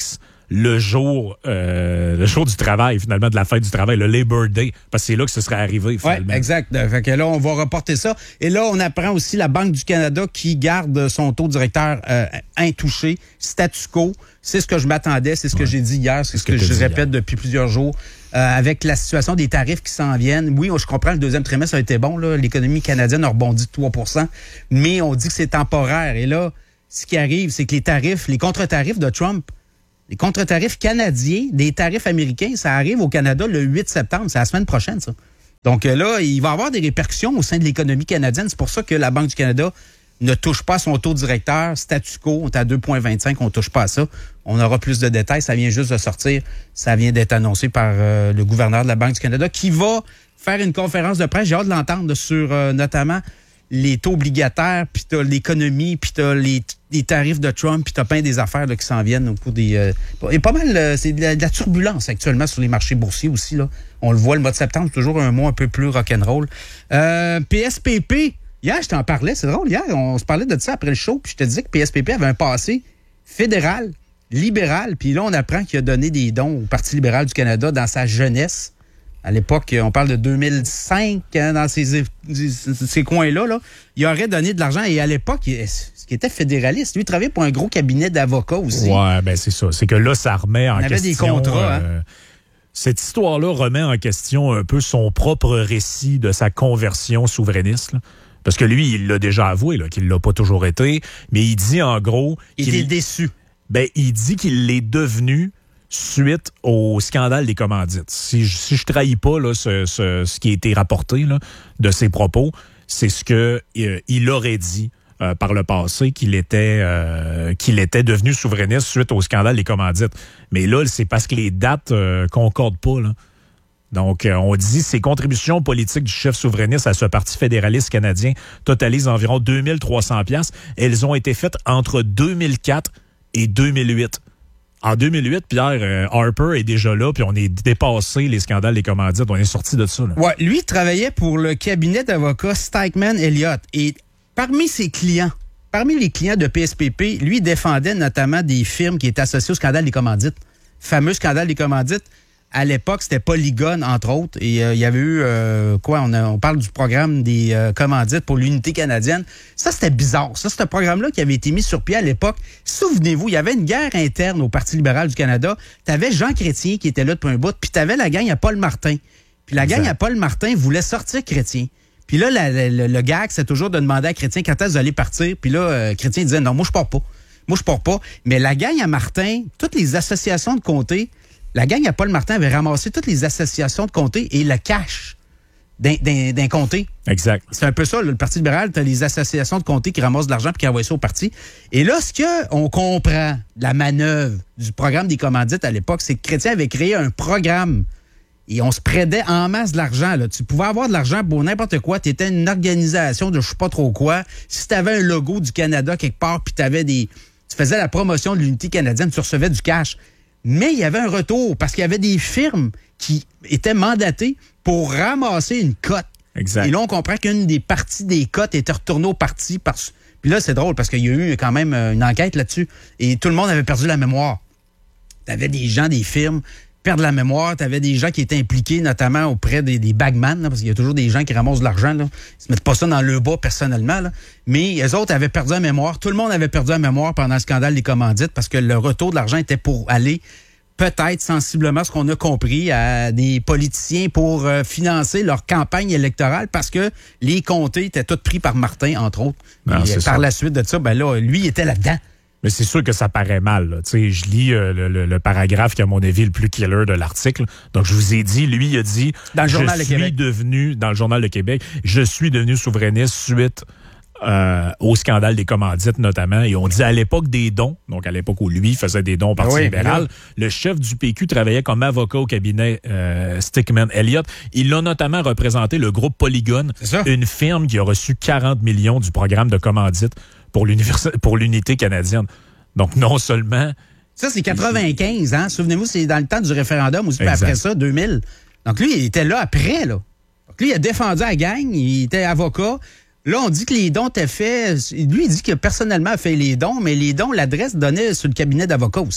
le jour euh, le jour du travail, finalement, de la fête du travail, le Labor Day, parce que c'est là que ce serait arrivé, finalement. Oui, exact. Fait que là, on va reporter ça. Et là, on apprend aussi la Banque du Canada qui garde son taux directeur euh, intouché, statu quo. C'est ce que je m'attendais, c'est ce que ouais. j'ai dit hier, c'est ce que, que je répète hier. depuis plusieurs jours. Euh, avec la situation des tarifs qui s'en viennent. Oui, je comprends, le deuxième trimestre a été bon. Là. L'économie canadienne a rebondi de trois pour cent, mais on dit que c'est temporaire. Et là, ce qui arrive, c'est que les tarifs, les contre-tarifs de Trump, les contre-tarifs canadiens, des tarifs américains, ça arrive au Canada le huit septembre. C'est la semaine prochaine, ça. Donc là, il va y avoir des répercussions au sein de l'économie canadienne. C'est pour ça que la Banque du Canada ne touche pas à son taux directeur. Statu quo, on est à deux virgule vingt-cinq, on ne touche pas à ça. On aura plus de détails. Ça vient juste de sortir. Ça vient d'être annoncé par euh, le gouverneur de la Banque du Canada qui va faire une conférence de presse. J'ai hâte de l'entendre sur euh, notamment les taux obligataires, puis t'as l'économie, puis t'as les, les tarifs de Trump, puis t'as plein des affaires là, qui s'en viennent au cours des... Euh, et pas mal, euh, c'est de la, de la turbulence actuellement sur les marchés boursiers aussi. Là. On le voit, le mois de septembre, c'est toujours un mois un peu plus rock'n'roll. Euh, P S P P, hier, je t'en parlais, c'est drôle, hier, on se parlait de ça après le show, puis je te disais que P S P P avait un passé fédéral, libéral, puis là, on apprend qu'il a donné des dons au Parti libéral du Canada dans sa jeunesse. À l'époque, on parle de deux mille cinq, hein, dans ces, ces coins-là, là, il aurait donné de l'argent. Et à l'époque, ce qui était fédéraliste, lui, il travaillait pour un gros cabinet d'avocats aussi. Ouais, ben c'est ça. C'est que là, ça remet en on question... avait des contrats, euh, hein? Cette histoire-là remet en question un peu son propre récit de sa conversion souverainiste, là. Parce que lui, il l'a déjà avoué, là, qu'il l'a pas toujours été. Mais il dit, en gros... Il qu'il, était déçu. Ben, il dit qu'il l'est devenu... suite au scandale des commandites. Si je, si je trahis pas là, ce, ce, ce qui a été rapporté là, de ses propos, c'est ce que euh, il aurait dit euh, par le passé, qu'il était euh, qu'il était devenu souverainiste suite au scandale des commandites. Mais là, c'est parce que les dates euh, concordent pas, là. Donc, euh, on dit ses contributions politiques du chef souverainiste à ce parti fédéraliste canadien totalisent environ deux mille trois cents dollars. Elles ont été faites entre deux mille quatre et deux mille huit. En deux mille huit, Pierre, euh, Harper est déjà là, puis on est dépassé les scandales des commandites. On est sorti de ça, là. Ouais, lui travaillait pour le cabinet d'avocats Stikeman Elliott. Et parmi ses clients, parmi les clients de P S P P, lui défendait notamment des firmes qui étaient associées au scandale des commandites. Fameux scandale des commandites. À l'époque, c'était Polygon, entre autres. Et euh, il y avait eu, euh, quoi, on, a, on parle du programme des euh, commandites pour l'unité canadienne. Ça, c'était bizarre. Ça, c'est un programme-là qui avait été mis sur pied à l'époque. Souvenez-vous, il y avait une guerre interne au Parti libéral du Canada. Tu avais Jean Chrétien qui était là depuis un bout, puis tu avais la gang à Paul Martin. Puis la gang à Paul Martin voulait sortir Chrétien. Puis là, la, la, le, le gag, c'est toujours de demander à Chrétien quand est-ce que vous allez partir. Puis là, euh, Chrétien disait, non, moi, je pars pas. Moi, je pars pas. Mais la gang à Martin, toutes les associations de comté, la gang à Paul Martin avait ramassé toutes les associations de comté et le cash d'un, d'un, d'un comté. Exact. C'est un peu ça, là, le Parti libéral, tu as les associations de comté qui ramassent de l'argent puis qui envoient ça au parti. Et là, ce qu'on comprend de la manœuvre du programme des commandites à l'époque, c'est que Chrétien avait créé un programme et on se prêtait en masse de l'argent. Là. Tu pouvais avoir de l'argent pour n'importe quoi. Tu étais une organisation de je sais pas trop quoi. Si tu avais un logo du Canada quelque part puis tu avais des... tu faisais la promotion de l'unité canadienne, tu recevais du cash. Mais il y avait un retour parce qu'il y avait des firmes qui étaient mandatées pour ramasser une cote. Exact. Et là, on comprend qu'une des parties des cotes était retournée au parti. Parce... Puis là, c'est drôle parce qu'il y a eu quand même une enquête là-dessus et tout le monde avait perdu la mémoire. Tu avais des gens, des firmes, perdre la mémoire. Tu avais des gens qui étaient impliqués, notamment auprès des, des bagman, là, parce qu'il y a toujours des gens qui ramassent de l'argent. Là. Ils se mettent pas ça dans le bas personnellement. Là. Mais les autres avaient perdu la mémoire. Tout le monde avait perdu la mémoire pendant le scandale des commandites parce que le retour de l'argent était pour aller peut-être sensiblement ce qu'on a compris à des politiciens pour euh, financer leur campagne électorale parce que les comtés étaient tous pris par Martin, entre autres. Non, Et, par ça. la suite de ça, ben là, lui, il était là-dedans. Mais c'est sûr que ça paraît mal. Là. Je lis euh, le, le, le paragraphe qui, à mon avis, le plus killer de l'article. Donc, je vous ai dit, lui, il a dit... Dans le Journal je de suis Québec. devenu, dans le Journal de Québec, je suis devenu souverainiste suite euh, au scandale des commandites, notamment. Et on dit à l'époque des dons, donc à l'époque où lui faisait des dons au Parti oui, libéral, oui. le chef du P Q travaillait comme avocat au cabinet euh, Stikeman Elliott. Il a notamment représenté le groupe Polygon, une firme qui a reçu quarante millions du programme de commandites pour, pour l'unité canadienne. Donc, non seulement... Ça, c'est quatre-vingt-quinze, hein? Souvenez-vous, c'est dans le temps du référendum aussi, puis après ça, deux mille. Donc, lui, il était là après, là. Donc, lui, il a défendu la gang, il était avocat. Là, on dit que les dons étaient faits... Lui, il dit que personnellement, a fait les dons, mais les dons, l'adresse donnait sur le cabinet d'avocat aussi.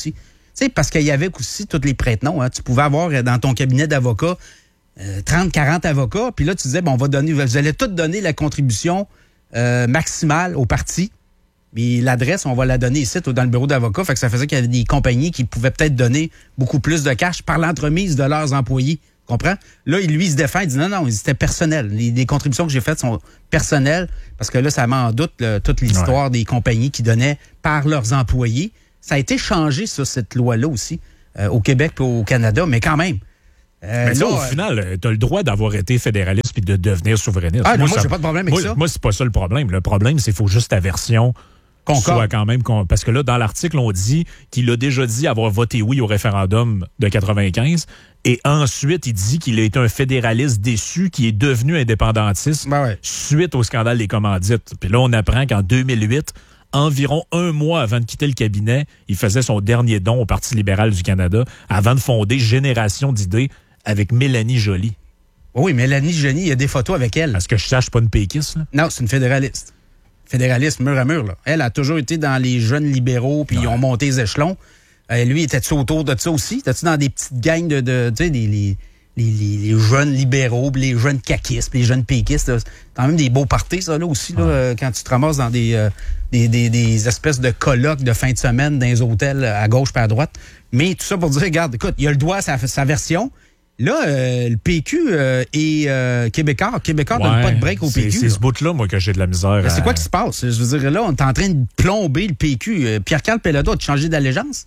sais, parce qu'il y avait aussi tous les prête-noms. Hein. Tu pouvais avoir dans ton cabinet d'avocats euh, trente, quarante avocats, puis là, tu disais, bon, on va donner, vous allez tous donner la contribution euh, maximale au parti. Mais l'adresse, on va la donner ici, dans le bureau d'avocat. Fait que ça faisait qu'il y avait des compagnies qui pouvaient peut-être donner beaucoup plus de cash par l'entremise de leurs employés. Comprends? Là, lui, il se défend, il dit non, non, c'était personnel. Les, les contributions que j'ai faites sont personnelles parce que là, ça met en doute là, toute l'histoire ouais. des compagnies qui donnaient par leurs employés. Ça a été changé, ça, cette loi-là aussi, euh, au Québec et au Canada, mais quand même. Euh, mais là, au euh, final, tu as le droit d'avoir été fédéraliste puis de devenir souverainiste. Ah, moi, moi j'ai pas de problème avec moi, ça. Moi, c'est pas ça le problème. Le problème, c'est qu'il faut juste ta version Concorde. soit quand même... Parce que là, dans l'article, on dit qu'il a déjà dit avoir voté oui au référendum de quatre-vingt-quinze et ensuite, il dit qu'il a été un fédéraliste déçu qui est devenu indépendantiste ben ouais. suite au scandale des commandites. Puis là, on apprend qu'en deux mille huit, environ un mois avant de quitter le cabinet, il faisait son dernier don au Parti libéral du Canada avant de fonder Génération d'idées avec Mélanie Joly. Oui, Mélanie Joly, il y a des photos avec elle. Est-ce que je sache pas une péquiste, là? Non, c'est une fédéraliste. Fédéraliste mur à mur, là. Elle a toujours été dans les jeunes libéraux, puis ouais. ils ont monté les échelons. Euh, lui, était-tu autour de ça aussi? Était-tu dans des petites gangs de, de tu sais, les, les, les, les jeunes libéraux, les jeunes caquistes, les jeunes péquistes? Là. C'est quand même des beaux parties, ça, là, aussi, là, ouais. quand tu te ramasses dans des, euh, des, des, des espèces de colloques de fin de semaine dans les hôtels à gauche puis à droite. Mais tout ça pour dire, regarde, écoute, il a le droit à sa, sa version. Là, euh, le P Q euh, et euh, Québécois, Québécois ne ouais, donne pas de break au P Q. C'est ce bout-là, moi, que j'ai de la misère. Mais à... c'est quoi qui se passe? Je veux dire, là, on est en train de plomber le P Q. Euh, Pierre-Carl Pelledo a changé d'allégeance?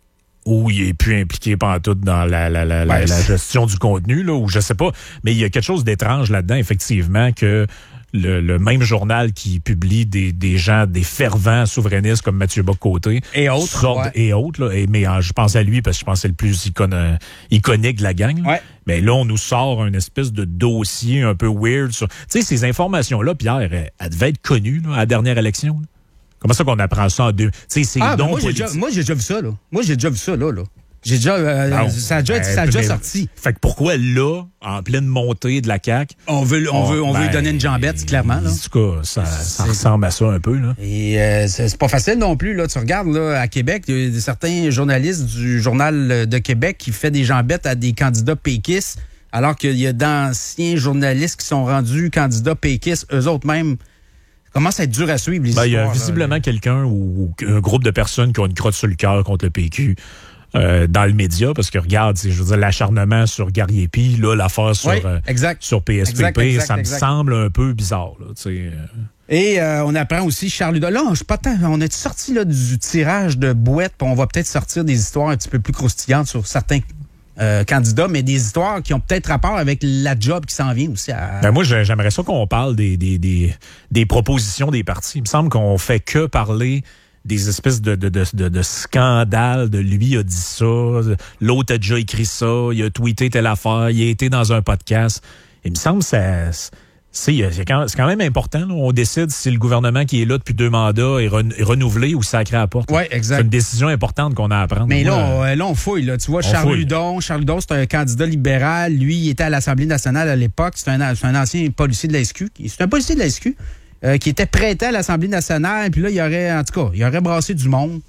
Ou il est plus impliqué pantoute dans la, la, la, ouais, la, la gestion du contenu, là, ou je sais pas. Mais il y a quelque chose d'étrange là-dedans, effectivement, que le, le même journal qui publie des, des gens, des fervents souverainistes comme Mathieu Bock-Côté. Et autres. Sortent, ouais. Et autres, là. Et, mais euh, je pense à lui parce que je pense que c'est le plus icon, euh, iconique de la gang. Ouais. Mais là, on nous sort un espèce de dossier un peu weird. Tu sais, ces informations-là, Pierre, elles, elles devaient être connues là, à la dernière élection. Là. Comment ça qu'on apprend ça en deux? Tu sais, c'est ah, donc moi, j'ai déjà, moi, j'ai déjà vu ça, là. Moi, j'ai déjà vu ça, là, là. J'ai déjà, euh, non, ça a déjà, ben, ça a déjà sorti. Fait que pourquoi là, en pleine montée de la C A Q, on veut, on, on veut, on ben, veut lui donner une jambette, clairement, là. En tout cas, ça, ça ressemble à ça un peu, là. Et euh, c'est, c'est pas facile non plus, là. Tu regardes, là, à Québec, il y a certains journalistes du Journal de Québec qui fait des jambettes à des candidats péquistes, alors qu'il y a d'anciens journalistes qui sont rendus candidats péquistes, eux autres même. Commence à être dur à suivre, les ben, histoires. Il y a visiblement là, quelqu'un ou, ou un groupe de personnes qui ont une crotte sur le cœur contre le P Q. Euh, dans le média, parce que regarde, je veux dire, l'acharnement sur Gariepi, là, l'affaire sur, oui, euh, sur P S P P, exact, exact, ça me exact. semble un peu bizarre. Là, euh. Et euh, on apprend aussi Charles Hudon. Là, je suis pas tant, on est sorti là, du tirage de boîte, puis on va peut-être sortir des histoires un petit peu plus croustillantes sur certains euh, candidats, mais des histoires qui ont peut-être rapport avec la job qui s'en vient aussi. À... Ben moi, j'aimerais ça qu'on parle des, des, des, des propositions des partis. Il me semble qu'on fait que parler des espèces de, de, de, de, de scandales, de lui a dit ça, l'autre a déjà écrit ça, il a tweeté telle affaire, il a été dans un podcast. Il me semble que ça, c'est, c'est, quand, c'est quand même important. Là. On décide si le gouvernement qui est là depuis deux mandats est, re, est renouvelé ou sacré à la porte. Oui, exact. C'est une décision importante qu'on a à prendre. Mais là, on, là, on fouille. Là. Tu vois, on Charles fouille. Hudon, Charles Hudon, c'est un candidat libéral. Lui, il était à l'Assemblée nationale à l'époque. C'est un, c'est un ancien policier de la S Q. C'est un policier de la S Q. Euh, qui était prêté à l'Assemblée nationale, puis là, il aurait, en tout cas, il aurait brassé du monde.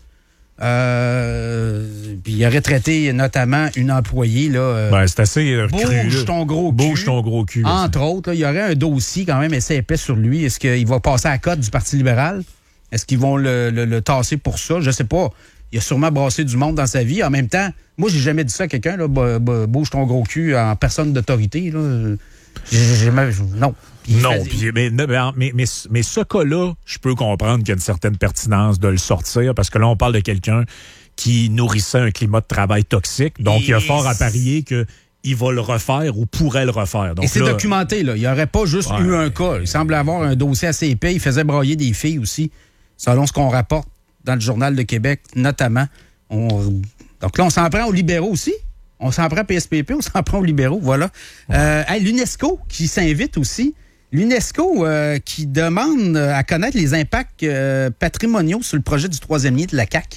Euh, puis il aurait traité notamment une employée, là. Euh, ben, c'est assez euh, bouge cru, ton gros cul. Bouge ton gros cul. Entre là, autres, là, il y aurait un dossier quand même assez épais sur lui. Est-ce qu'il va passer à la cote du Parti libéral? Est-ce qu'ils vont le, le, le tasser pour ça? Je sais pas. Il a sûrement brassé du monde dans sa vie. En même temps, moi, j'ai jamais dit ça à quelqu'un, là, bouge ton gros cul en personne d'autorité, là. J'ai jamais... Non. Non, pis, mais, mais, mais, mais, mais ce cas-là, je peux comprendre qu'il y a une certaine pertinence de le sortir, parce que là, on parle de quelqu'un qui nourrissait un climat de travail toxique, donc et il y a fort à parier qu'il va le refaire ou pourrait le refaire. Donc, et c'est là, documenté, là. Il n'y aurait pas juste ouais, eu un cas. Il semble avoir un dossier assez épais. Il faisait broyer des filles aussi, selon ce qu'on rapporte dans le Journal de Québec, notamment. On... Donc là, on s'en prend aux libéraux aussi. On s'en prend à P S P P, on s'en prend aux libéraux, voilà. Ouais. Euh, hey, l'UNESCO qui s'invite aussi. L'UNESCO euh, qui demande à connaître les impacts euh, patrimoniaux sur le projet du troisième lien de la C A Q.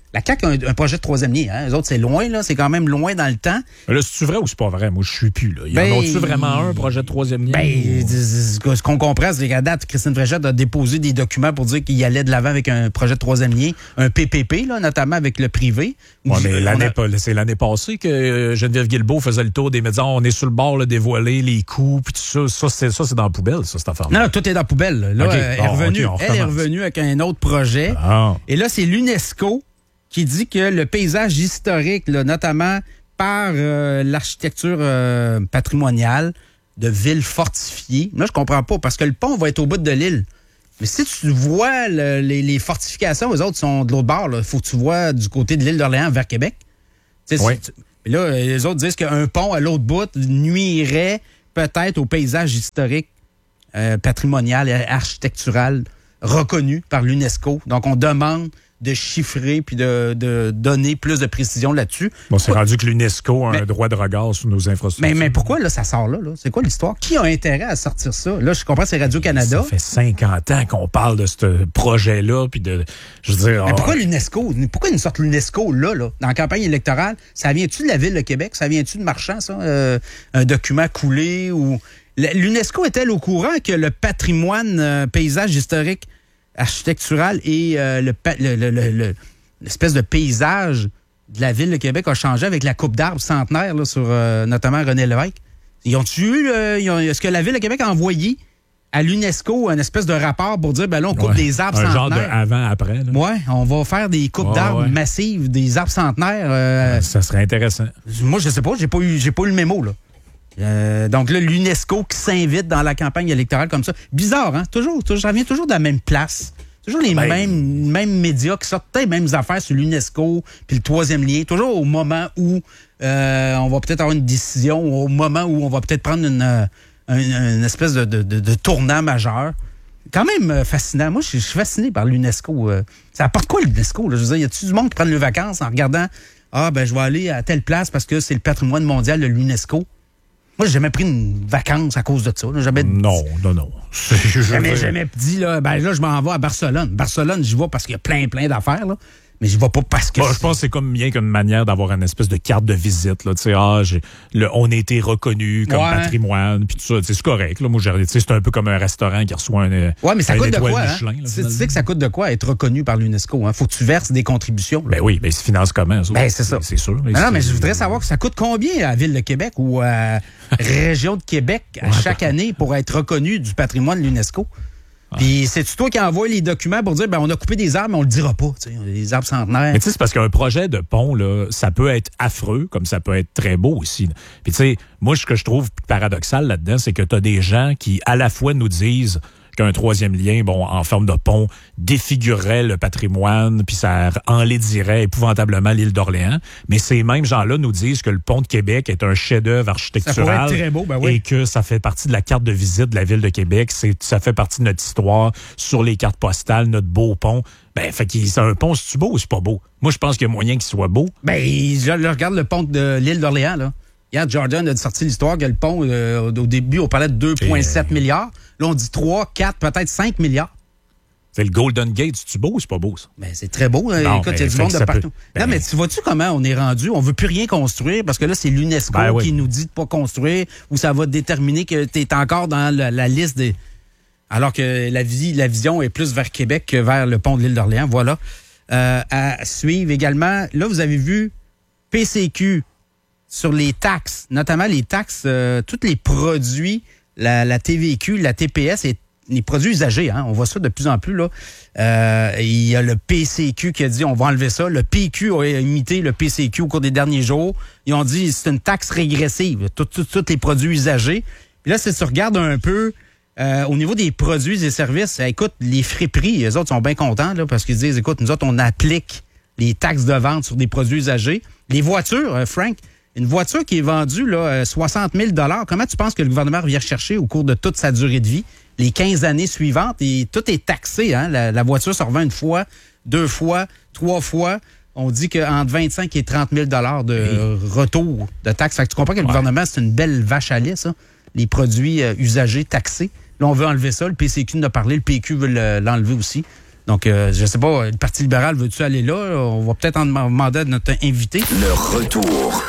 La C A Q a un, un projet de troisième lien. Hein? Les autres, c'est loin, là. C'est quand même loin dans le temps. Mais là, c'est-tu vrai ou c'est pas vrai? Moi, je suis plus, là. Ben, en ont-tu vraiment un projet de troisième lien? Ben, ou... ce qu'on comprend, c'est qu'à date, Christine Fréchette a déposé des documents pour dire qu'il allait de l'avant avec un projet de troisième lien, un P P P, là, notamment avec le privé. Ouais, mais l'année, a... c'est l'année passée que Geneviève Guilbeault faisait le tour des médias. On est sur le bord, là, dévoiler les coûts, puis tout ça. Ça, c'est, ça, c'est dans la poubelle, ça, cette affaire-là. Non, non, tout est dans la poubelle. Là, okay. elle, bon, est revenue, okay, elle est revenue avec un autre projet. Ah. Et là, c'est l'UNESCO qui dit que le paysage historique, là, notamment par euh, l'architecture euh, patrimoniale de villes fortifiées, là, je comprends pas, parce que le pont va être au bout de l'île. Mais si tu vois le, les, les fortifications, eux autres sont de l'autre bord. Il faut que tu vois du côté de l'île d'Orléans vers Québec. Oui. Tu, là, les autres disent qu'un pont à l'autre bout nuirait peut-être au paysage historique, euh, patrimonial et architectural reconnu par l'UNESCO. Donc, on demande de chiffrer puis de, de donner plus de précision là-dessus. Bon, c'est rendu que l'UNESCO a mais, un droit de regard sur nos infrastructures. Mais, mais pourquoi là, ça sort là? là? C'est quoi l'histoire? Qui a intérêt à sortir ça? Là, je comprends, c'est Radio-Canada. Ça fait cinquante ans qu'on parle de ce projet-là, puis de... Je veux dire... Mais oh, pourquoi l'UNESCO? Pourquoi ils nous sortent l'UNESCO là, là, dans la campagne électorale? Ça vient-tu de la Ville de Québec? Ça vient-tu de Marchand, ça? Euh, un document coulé ou... L'UNESCO est-elle au courant que le patrimoine euh, paysage historique architectural et euh, le, le, le, le, l'espèce de paysage de la Ville de Québec a changé avec la coupe d'arbres centenaire là, sur euh, notamment René Lévesque. Ils ont-tu eu, euh, ils ont, est-ce que la Ville de Québec a envoyé à l'UNESCO un espèce de rapport pour dire, ben là, on coupe ouais, des arbres un centenaires. Un genre de avant-après. Oui, on va faire des coupes ouais, d'arbres ouais. massives, des arbres centenaires. Euh, ouais, ça serait intéressant. Moi, je sais pas, j'ai pas eu, j'ai pas eu le mémo, là. Euh, donc là, l'UNESCO qui s'invite dans la campagne électorale comme ça. Bizarre, hein? Toujours, toujours, ça vient toujours de la même place. Toujours les ben, mêmes, mêmes médias qui sortent les mêmes affaires sur l'UNESCO, puis le troisième lien. Toujours au moment où euh, on va peut-être avoir une décision, au moment où on va peut-être prendre une, une, une espèce de, de, de, de tournant majeur. Quand même fascinant. Moi, je suis fasciné par l'UNESCO. Ça apporte quoi, l'UNESCO? Là? Je veux dire, y a-tu du monde qui prend les vacances en regardant « Ah, ben je vais aller à telle place parce que c'est le patrimoine mondial de l'UNESCO ». Moi, j'ai jamais pris une vacance à cause de ça. Là. Jamais non, non, non. J'ai jamais, jamais dit, là, ben là, je m'en vais à Barcelone. Barcelone, j'y vais parce qu'il y a plein, plein d'affaires, là. Mais je vais pas parce que... Bon, je pense que c'est comme bien qu'une manière d'avoir une espèce de carte de visite. Là. Tu sais, ah, j'ai, le, on a été reconnu comme ouais. patrimoine, puis tout ça. C'est correct. Là. Moi, j'ai, c'est un peu comme un restaurant qui reçoit un Ouais, mais ça un coûte de quoi? Michelin, hein? là, tu sais que ça coûte de quoi être reconnu par l'UNESCO? Hein? Faut que tu verses des contributions. Là. Ben oui, ben, ils se financent comment? Ça? Ben, c'est ça. C'est, c'est sûr. Non, non, mais je voudrais savoir que ça coûte combien à la Ville de Québec ou à Région de Québec à ouais, chaque ben... année pour être reconnu du patrimoine de l'UNESCO? Puis c'est-tu toi qui envoie les documents pour dire ben on a coupé des arbres, mais on le dira pas, tu sais, les arbres centenaires. Mais tu sais, c'est parce qu'un projet de pont, là, ça peut être affreux, comme ça peut être très beau aussi. Puis tu sais, moi, ce que je trouve paradoxal là-dedans, c'est que tu as des gens qui, à la fois, nous disent qu'un troisième lien, bon, en forme de pont, défigurerait le patrimoine, puis ça enlaidirait épouvantablement l'île d'Orléans. Mais ces mêmes gens-là nous disent que le pont de Québec est un chef-d'œuvre architectural. Ça pourrait être très beau, ben oui. Et que ça fait partie de la carte de visite de la Ville de Québec. C'est, ça fait partie de notre histoire sur les cartes postales, notre beau pont. Ben, fait que c'est un pont, c'est-tu beau ou c'est pas beau? Moi, je pense qu'il y a moyen qu'il soit beau. Ben, je, je regarde le pont de l'île d'Orléans, là. Hier, Jordan a sorti l'histoire que le pont, euh, au début, on parlait de deux virgule sept milliards. Là, on dit trois, quatre, peut-être cinq milliards. C'est le Golden Gate, c'est-tu beau ou c'est pas beau, ça? Ben, c'est très beau. Hein? Non, écoute, il y a du monde de partout. Peut... Ben... Non, mais tu vois-tu comment on est rendu? On veut plus rien construire parce que là, c'est l'UNESCO ben, oui. qui nous dit de pas construire ou ça va déterminer que tu es encore dans la, la liste des... Alors que la, vie, la vision est plus vers Québec que vers le pont de l'île d'Orléans. Voilà. Euh, à suivre également, là, vous avez vu P C Q sur les taxes, notamment les taxes, euh, tous les produits, la, la T V Q, la T P S et les produits usagés, hein, on voit ça de plus en plus, là. Euh, il y a le P C Q qui a dit on va enlever ça. Le P Q a imité le P C Q au cours des derniers jours. Ils ont dit c'est une taxe régressive, tous les produits usagés. Puis là, si tu regardes un peu euh, au niveau des produits et services, écoute, les friperies, eux autres sont bien contents là, parce qu'ils disent écoute, nous autres, on applique les taxes de vente sur des produits usagés. Les voitures, euh, Frank, une voiture qui est vendue là, soixante mille dollars, comment tu penses que le gouvernement vient chercher au cours de toute sa durée de vie, les quinze années suivantes? Et tout est taxé. Hein? La, la voiture se revend une fois, deux fois, trois fois. On dit qu'entre vingt-cinq et trente mille dollars de oui. retour de taxes. Fait que tu comprends que le ouais. gouvernement, c'est une belle vache à lait, ça, les produits euh, usagés taxés. Là, on veut enlever ça. Le P C Q en a parlé. Le P Q veut le, l'enlever aussi. Donc, euh, je sais pas, le Parti libéral, veux-tu aller là? On va peut-être en demander à notre invité. Le retour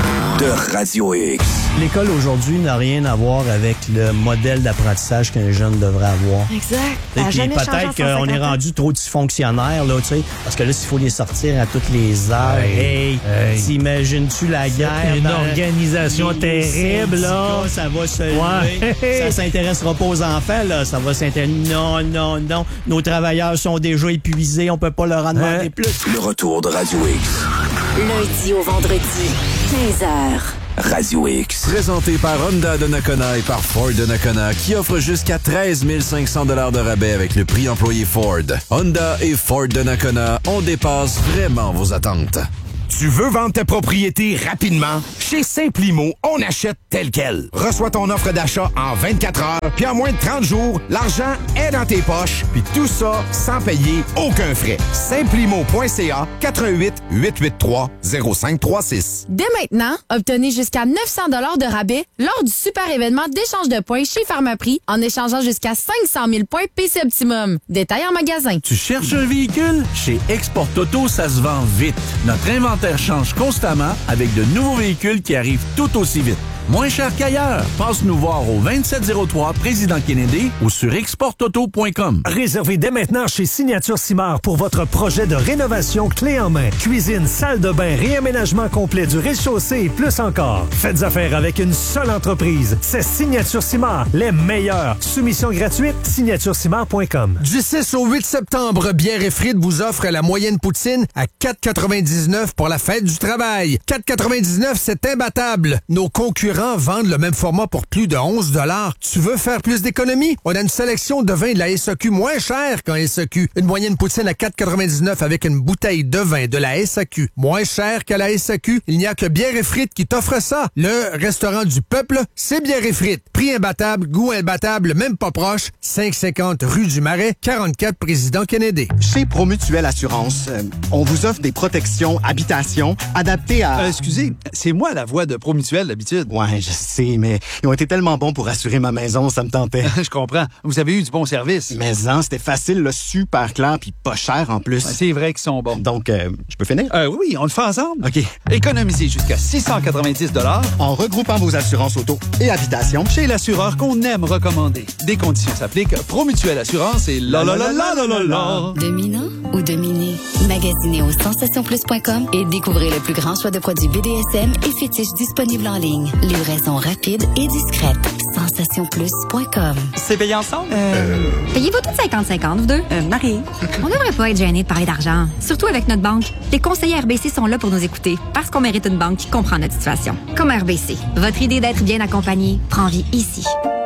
de Radio X. L'école aujourd'hui n'a rien à voir avec le modèle d'apprentissage qu'un jeune devrait avoir. Exact. Et puis peut-être qu'on est rendu trop dysfonctionnaire, là, tu sais, parce que là, s'il faut les sortir à toutes les heures, hey, hey, hey. T'imagines-tu la guerre? Une dans organisation les terrible, là. Ça va se lever. Ouais. Ça s'intéressera pas aux enfants, là. Ça va s'intéresser. Non, non, non. Nos travailleurs sont déjà épuisés. On peut pas leur en demander hein? plus. Le retour de Radio X. Lundi au vendredi, quinze heures. Radio X. Présenté par Honda de Nakona et par Ford de Nakona, qui offre jusqu'à treize mille cinq cents dollars de rabais avec le prix employé Ford. Honda et Ford de Nakona, on dépasse vraiment vos attentes. Tu veux vendre ta propriété rapidement? Chez Simplimo, on achète tel quel. Reçois ton offre d'achat en vingt-quatre heures, puis en moins de trente jours, l'argent est dans tes poches, puis tout ça sans payer aucun frais. Simplimo point c a quatre un huit, huit huit trois, zéro cinq trois six. Dès maintenant, obtenez jusqu'à neuf cents dollars de rabais lors du super événement d'échange de points chez Pharmaprix en échangeant jusqu'à cinq cent mille points P C Optimum. Détail en magasin. Tu cherches un véhicule? Chez Export Auto, ça se vend vite. Notre inventaire change constamment avec de nouveaux véhicules qui arrivent tout aussi vite. Moins cher qu'ailleurs. Passe nous voir au vingt-sept zéro trois Président Kennedy ou sur export auto point com. Réservez dès maintenant chez Signature Simard pour votre projet de rénovation clé en main. Cuisine, salle de bain, réaménagement complet du rez-de-chaussée et plus encore. Faites affaire avec une seule entreprise. C'est Signature Simard, les meilleurs. Soumission gratuite, signature simard point com. Du six au huit septembre, Bière et Frites vous offre la moyenne poutine à quatre quatre-vingt-dix-neuf pour la fête du travail. quatre quatre-vingt-dix-neuf, c'est imbattable. Nos concurrents vendent le même format pour plus de onze dollars. Tu veux faire plus d'économies? On a une sélection de vins de la S A Q moins cher qu'en S A Q. Une moyenne poutine à quatre quatre-vingt-dix-neuf avec une bouteille de vin de la S A Q moins cher qu'à la S A Q. Il n'y a que Bière et Frites qui t'offre ça. Le restaurant du peuple, c'est Bière et Frites. Prix imbattable, goût imbattable, même pas proche. cinq cent cinquante rue du Marais, quarante-quatre Président Kennedy. Chez Promutuelle Assurance, euh, on vous offre des protections habitation adaptées à... Euh, excusez, c'est moi la voix de Promutuelle d'habitude. Ouais, je sais, mais ils ont été tellement bons pour assurer ma maison, ça me tentait. Je comprends. Vous avez eu du bon service. Mais non, c'était facile, là, super clair, puis pas cher en plus. Ouais, c'est vrai qu'ils sont bons. Donc, euh, je peux finir? Euh, oui, on le fait ensemble. OK. Économisez jusqu'à six cent quatre-vingt-dix dollars en regroupant vos assurances auto et habitation chez l'assureur qu'on aime recommander. Des conditions s'appliquent. Promutuelle Assurance et la la la la la la la. Dominant ou dominé? Magasinez au sensation plus point com et découvrez le plus grand choix de produits B D S M et fétiches disponibles en ligne. Livraison rapide et discrète. sensation plus point com. C'est payé ensemble? Euh... Payez-vous toutes cinquante cinquante, vous deux? Euh, Marie. On devrait pas être gêné de parler d'argent. Surtout avec notre banque. Les conseillers R B C sont là pour nous écouter parce qu'on mérite une banque qui comprend notre situation. Comme R B C. Votre idée d'être bien accompagné prend vie ici.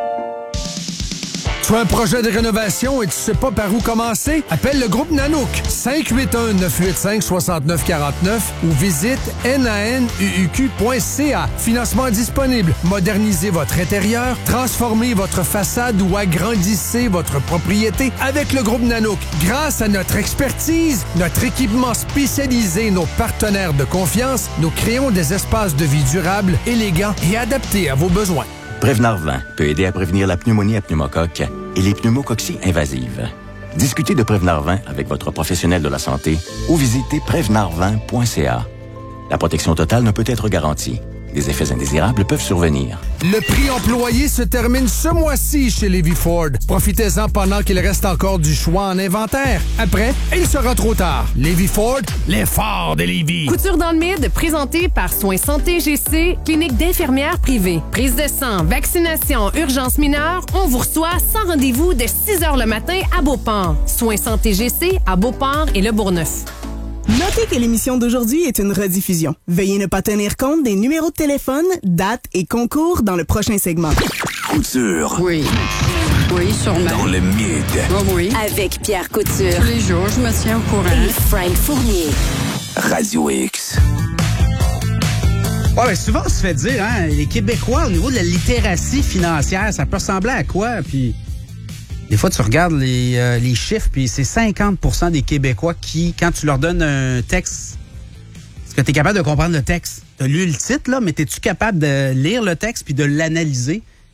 Tu as un projet de rénovation et tu sais pas par où commencer? Appelle le groupe Nanook cinq huit un, neuf huit cinq, six neuf quatre neuf ou visite nanuq point c a. Financement disponible. Modernisez votre intérieur, transformez votre façade ou agrandissez votre propriété avec le groupe Nanook. Grâce à notre expertise, notre équipement spécialisé, nos partenaires de confiance, nous créons des espaces de vie durables, élégants et adaptés à vos besoins. Prevnar vingt peut aider à prévenir la pneumonie à pneumocoque et les pneumococcies invasives. Discutez de Prevnar vingt avec votre professionnel de la santé ou visitez prevnar vingt point c a. La protection totale ne peut être garantie. Des effets indésirables peuvent survenir. Le prix employé se termine ce mois-ci chez Lévis Ford. Profitez-en pendant qu'il reste encore du choix en inventaire. Après, il sera trop tard. Lévis Ford, les forts de Lévis. Couture dans le mid, présenté par Soins Santé G C, clinique d'infirmières privée. Prise de sang, vaccination, urgence mineure, on vous reçoit sans rendez-vous dès six heures le matin à Beauport. Soins Santé G C à Beauport et Le Bourgneuf. Notez que l'émission d'aujourd'hui est une rediffusion. Veuillez ne pas tenir compte des numéros de téléphone, dates et concours dans le prochain segment. Couture. Oui. Oui, sûrement. Dans le mid. Oh oui. Avec Pierre Couture. Tous les jours, je me tiens au courant. Et Frank Fournier. Radio X. Ouais, ben souvent, on se fait dire, hein, les Québécois, au niveau de la littératie financière, ça peut ressembler à quoi? Puis, des fois, tu regardes les, euh, les chiffres, puis c'est cinquante pour cent des Québécois qui, quand tu leur donnes un texte, est-ce que tu es capable de comprendre le texte? Tu as lu le titre, là, mais es-tu capable de lire le texte puis de l'analyser?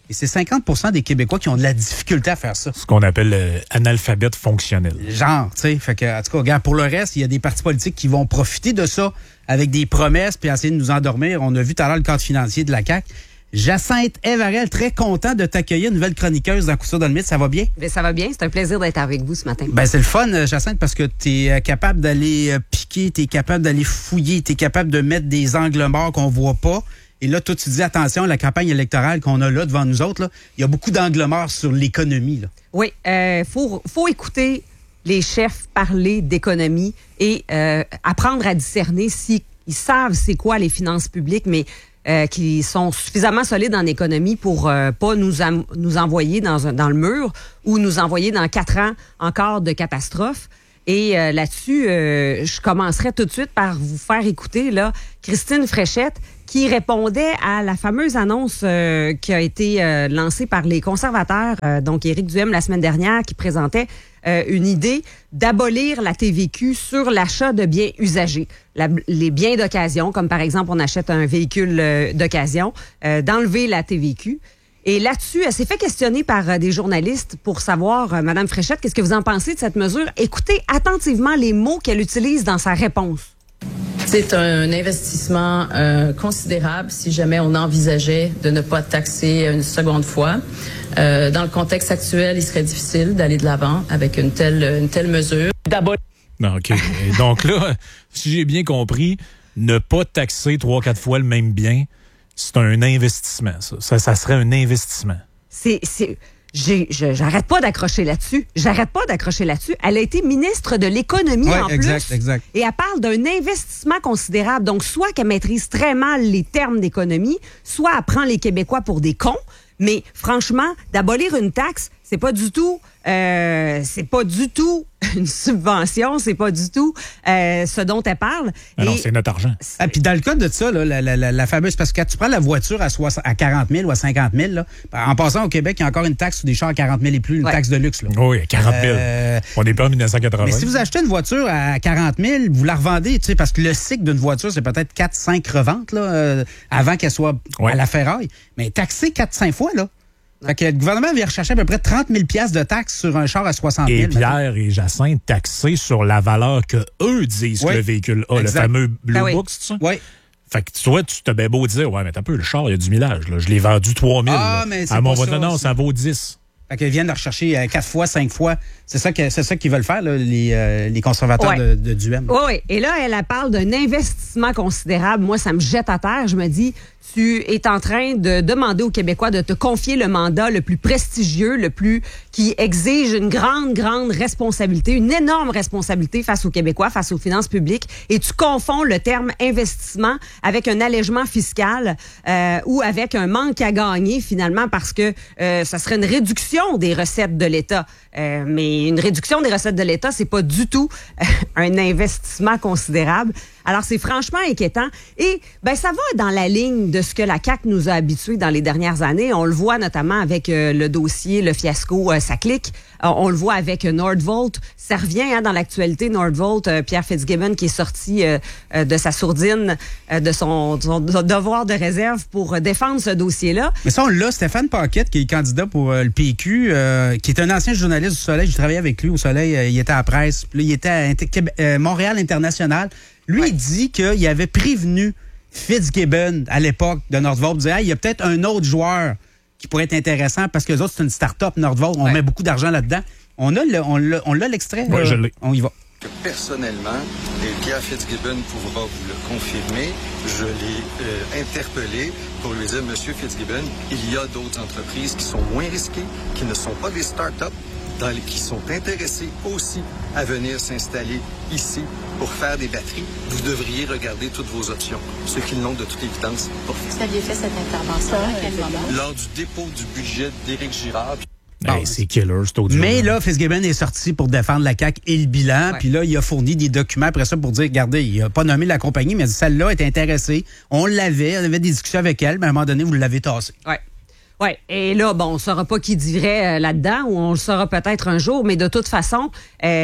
Et c'est cinquante pour cent des Québécois qui ont de la difficulté à faire ça. Ce qu'on appelle euh, analphabète fonctionnel. Genre, tu sais. Fait que, en tout cas, regarde, pour le reste, il y a des partis politiques qui vont profiter de ça avec des promesses puis essayer de nous endormir. On a vu tout à l'heure le cadre financier de la C A Q. Jacinthe Evarel, très content de t'accueillir, nouvelle chroniqueuse dans Coup sûr dans le mythe. Ça va bien? Bien, ça va bien. C'est un plaisir d'être avec vous ce matin. Ben, c'est le fun, Jacinthe, parce que tu es capable d'aller piquer, tu es capable d'aller fouiller, tu es capable de mettre des angles morts qu'on voit pas. Et là, toi, tu dis, attention, la campagne électorale qu'on a là devant nous autres, là, il y a beaucoup d'angles morts sur l'économie. Là. Oui, il euh, faut, faut écouter les chefs parler d'économie et euh, apprendre à discerner s'ils savent c'est quoi les finances publiques, mais Euh, qui sont suffisamment solides en économie pour euh, pas nous, am- nous envoyer dans, un, dans le mur ou nous envoyer dans quatre ans encore de catastrophe. Et euh, là-dessus, euh, je commencerai tout de suite par vous faire écouter là Christine Fréchette qui répondait à la fameuse annonce euh, qui a été euh, lancée par les conservateurs, euh, donc Éric Duhem la semaine dernière, qui présentait euh, une idée d'abolir la T V Q sur l'achat de biens usagés. La, les biens d'occasion, comme par exemple on achète un véhicule euh, d'occasion, euh, d'enlever la T V Q. Et là-dessus, elle s'est fait questionner par euh, des journalistes pour savoir, euh, Madame Fréchette, qu'est-ce que vous en pensez de cette mesure? Écoutez attentivement les mots qu'elle utilise dans sa réponse. C'est un investissement euh, considérable si jamais on envisageait de ne pas taxer une seconde fois. Euh, dans le contexte actuel, il serait difficile d'aller de l'avant avec une telle, une telle mesure. D'abord. OK. Et donc là, si j'ai bien compris, ne pas taxer trois, quatre fois le même bien, c'est un investissement, ça. Ça, ça serait un investissement. C'est... c'est... J'ai, je, j'arrête pas d'accrocher là-dessus. J'arrête pas d'accrocher là-dessus. Elle a été ministre de l'économie ouais, en exact, plus. Exact. Et elle parle d'un investissement considérable. Donc, soit qu'elle maîtrise très mal les termes d'économie, soit elle prend les Québécois pour des cons. Mais franchement, d'abolir une taxe, c'est pas du tout, euh, c'est pas du tout une subvention, c'est pas du tout euh, ce dont elle parle. Ah non, c'est notre argent. Ah, puis dans le cas de ça, là, la, la, la, la fameuse, parce que quand tu prends la voiture à, soixante, à quarante mille ou à cinquante mille, là, en passant au Québec, il y a encore une taxe sur des chars à quarante mille et plus, une ouais. taxe de luxe. Là. Oui, à quarante mille. Euh, On n'est pas en dix-neuf cent quatre-vingts. Mais si vous achetez une voiture à quarante mille, vous la revendez, tu sais, parce que le cycle d'une voiture, c'est peut-être quatre cinq reventes là, euh, avant qu'elle soit ouais. à la ferraille. Mais taxer quatre cinq fois, là. Fait que le gouvernement vient rechercher à peu près trente mille piastres de taxes sur un char à soixante mille. Et Pierre maintenant. Et Jacinthe taxés sur la valeur que eux disent oui. que le véhicule a, exact. Le fameux Blue ah oui. Book, c'est ça? Oui. Fait que toi, tu t'as bien beau dire, ouais, mais t'as un peu, le char, il y a du millage. Là. Je l'ai vendu trois mille. Ah, mais c'est à mon pas ça, non, ça vaut dix. Fait qu'ils viennent de rechercher quatre fois, cinq fois. C'est ça, que, c'est ça qu'ils veulent faire, là, les, euh, les conservateurs ouais. de, de Duhem. Oui, oui. Et là, elle, elle parle d'un investissement considérable. Moi, ça me jette à terre. Je me dis, tu es en train de demander aux Québécois de te confier le mandat le plus prestigieux, le plus qui exige une grande, grande responsabilité, une énorme responsabilité face aux Québécois, face aux finances publiques. Et tu confonds le terme investissement avec un allègement fiscal euh, ou avec un manque à gagner, finalement, parce que euh, ça serait une réduction des recettes de l'État. Euh, mais une réduction des recettes de l'État, c'est pas du tout euh, un investissement considérable. Alors, c'est franchement inquiétant. Et ben ça va dans la ligne de ce que la C A Q nous a habitués dans les dernières années. On le voit notamment avec euh, le dossier, le fiasco euh, Ça clique. Euh, on le voit avec euh, Nordvolt. Ça revient hein, dans l'actualité, Nordvolt. Euh, Pierre Fitzgibbon qui est sorti euh, euh, de sa sourdine, euh, de son, son devoir de réserve pour euh, défendre ce dossier-là. Mais ça, on l'a. Stéphane Paquette, qui est candidat pour euh, le P Q, euh, qui est un ancien journaliste du Soleil. J'ai travaillé avec lui au Soleil. Euh, il était à la presse. Puis là, il était à Inter- euh, Montréal International. Lui, ouais. il dit qu'il avait prévenu Fitzgibbon à l'époque de Nordvolt. Il disait, hey, il y a peut-être un autre joueur qui pourrait être intéressant parce que les autres, c'est une start-up Nordvolt. On ouais. met beaucoup d'argent là-dedans. On a, le, on l'a, on l'a l'extrait. Oui, euh, je l'ai. On y va. Personnellement, et Pierre Fitzgibbon pourra vous le confirmer, je l'ai euh, interpellé pour lui dire, Monsieur Fitzgibbon, il y a d'autres entreprises qui sont moins risquées, qui ne sont pas des start-up, dans les, qui sont intéressés aussi à venir s'installer ici pour faire des batteries. Vous devriez regarder toutes vos options. Ceux qui l'ont de toute évidence. Vous aviez fait cette intervention à quel moment? Lors du dépôt du budget d'Éric Girard. Bon, hey, c'est killer, c'est audio. Mais là, Fitzgibbon est sorti pour défendre la C A Q et le bilan. Ouais. Puis là, il a fourni des documents après ça pour dire, regardez, il n'a pas nommé la compagnie, mais celle-là est intéressée. On l'avait, on avait des discussions avec elle, mais à un moment donné, vous l'avez tassé. Oui. Oui, et là, bon, on ne saura pas qui dit vrai euh, là-dedans, ou on le saura peut-être un jour, mais de toute façon, euh,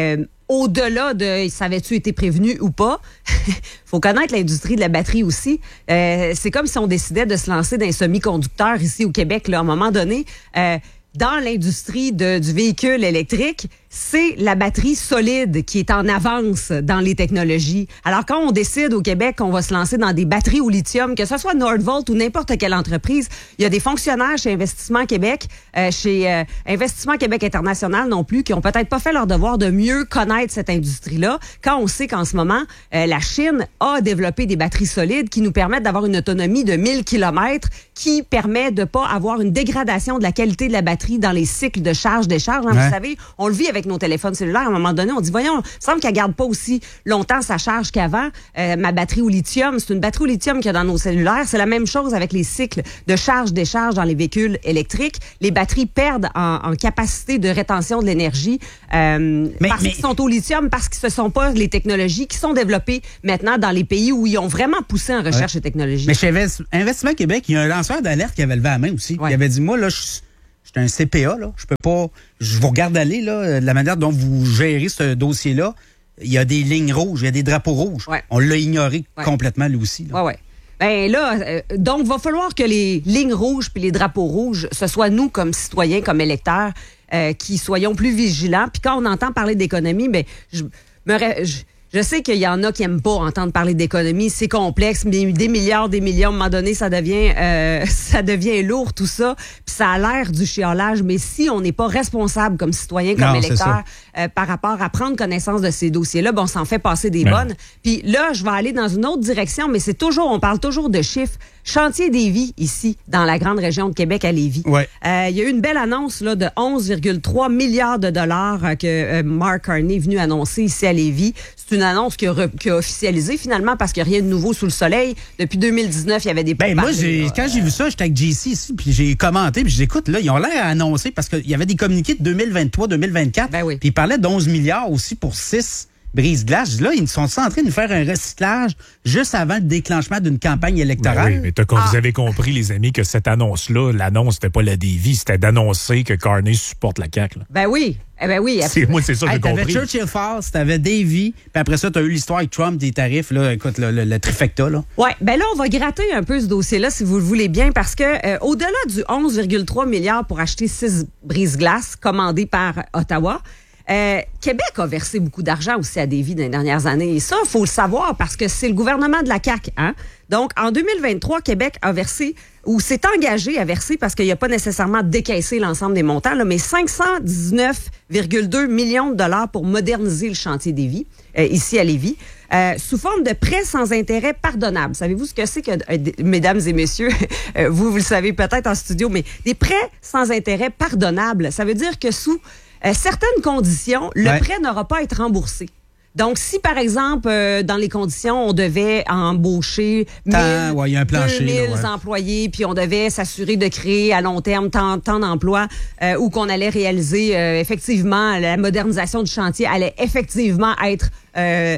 au-delà de « savais-tu été prévenu ou pas », faut connaître l'industrie de la batterie aussi. Euh, c'est comme si on décidait de se lancer dans les semi-conducteurs ici au Québec. Là, à un moment donné, euh, dans l'industrie de, du véhicule électrique, c'est la batterie solide qui est en avance dans les technologies. Alors, quand on décide au Québec qu'on va se lancer dans des batteries au lithium, que ce soit Nordvolt ou n'importe quelle entreprise, il y a des fonctionnaires chez Investissement Québec, euh, chez euh, Investissement Québec International non plus, qui ont peut-être pas fait leur devoir de mieux connaître cette industrie-là, quand on sait qu'en ce moment, euh, la Chine a développé des batteries solides qui nous permettent d'avoir une autonomie de mille kilomètres, qui permet de pas avoir une dégradation de la qualité de la batterie dans les cycles de charge-décharge. Hein, ouais. Vous savez, on le vit avec nos téléphones cellulaires. À un moment donné, on dit, voyons, il semble qu'elle garde pas aussi longtemps sa charge qu'avant. Euh, ma batterie au lithium, c'est une batterie au lithium qu'il y a dans nos cellulaires. C'est la même chose avec les cycles de charge-décharge dans les véhicules électriques. Les batteries perdent en, en capacité de rétention de l'énergie euh, mais, parce mais... qu'ils sont au lithium, parce que ce sont pas les technologies qui sont développées maintenant dans les pays où ils ont vraiment poussé en recherche ouais. et technologie. Mais chez Investissement Québec, il y a un lanceur d'alerte qui avait levé la main aussi. Ouais. Il avait dit, moi, là, je J'étais un C P A, là. Je peux pas. Je vous regarde aller, là, de la manière dont vous gérez ce dossier-là. Il y a des lignes rouges, il y a des drapeaux rouges. Ouais. On l'a ignoré ouais. complètement, lui aussi. Oui, oui. Ben là, euh, donc, il va falloir que les lignes rouges puis les drapeaux rouges, ce soit nous, comme citoyens, comme électeurs, euh, qui soyons plus vigilants. Puis quand on entend parler d'économie, ben, je me. Je, Je sais qu'il y en a qui aiment pas entendre parler d'économie, c'est complexe, mais des milliards, des millions, à un moment donné, ça devient euh, ça devient lourd tout ça, puis ça a l'air du chiolage, mais si on n'est pas responsable comme citoyen, comme non, électeur, euh, par rapport à prendre connaissance de ces dossiers-là, bon, on s'en fait passer des ouais. bonnes. Puis là, je vais aller dans une autre direction, mais c'est toujours, on parle toujours de chiffres. Chantier Lévis, ici, dans la grande région de Québec à Lévis. Ouais. Euh, il y a eu une belle annonce là, de onze virgule trois milliards de dollars euh, que euh, Mark Carney est venu annoncer ici à Lévis. C'est une annonce qui a, re, qui a officialisé finalement parce qu'il n'y a rien de nouveau sous le soleil. Depuis deux mille dix-neuf, il y avait des... Ben moi, j'ai, quand j'ai vu ça, j'étais avec J C ici, puis j'ai commenté, puis j'écoute, là, ils ont l'air à annoncer parce qu'il y avait des communiqués de deux mille vingt-trois deux mille vingt-quatre, ben oui. Puis ils parlaient d'onze milliards aussi pour six brise-glace. Là, ils sont en train de faire un recyclage juste avant le déclenchement d'une campagne électorale. Ben oui, mais t'as, ah. vous avez compris, les amis, que cette annonce-là, l'annonce, c'était pas la Davy, c'était d'annoncer que Carney supporte la C A Q. Là. Ben oui. Eh ben oui. C'est, moi, c'est ça que hey, j'ai compris. T'avais Churchill Falls, t'avais Davy, puis après ça, t'as eu l'histoire avec Trump, des tarifs, là, écoute, le, le, le trifecta, là. Ouais, ben là, on va gratter un peu ce dossier-là, si vous le voulez bien, parce que euh, au-delà du onze virgule trois milliards pour acheter six brise-glaces commandés par Ottawa, Euh, Québec a versé beaucoup d'argent aussi à Davy dans les dernières années. Et ça, il faut le savoir parce que c'est le gouvernement de la C A Q. Hein? Donc, en deux mille vingt-trois, Québec a versé, ou s'est engagé à verser, parce qu'il n'y a pas nécessairement décaissé l'ensemble des montants, là, mais cinq cent dix-neuf virgule deux millions de dollars pour moderniser le chantier Davy, euh, ici à Lévis, euh, sous forme de prêts sans intérêt pardonnables. Savez-vous ce que c'est que, euh, mesdames et messieurs, euh, vous, vous le savez peut-être en studio, mais des prêts sans intérêt pardonnables, ça veut dire que sous Euh, certaines conditions, le ouais. prêt n'aura pas à être remboursé. Donc, si, par exemple, euh, dans les conditions, on devait embaucher mille, ouais, y a un plancher, deux mille là, ouais. employés, puis on devait s'assurer de créer à long terme tant, tant d'emplois, euh, ou qu'on allait réaliser, euh, effectivement, la modernisation du chantier allait effectivement être euh,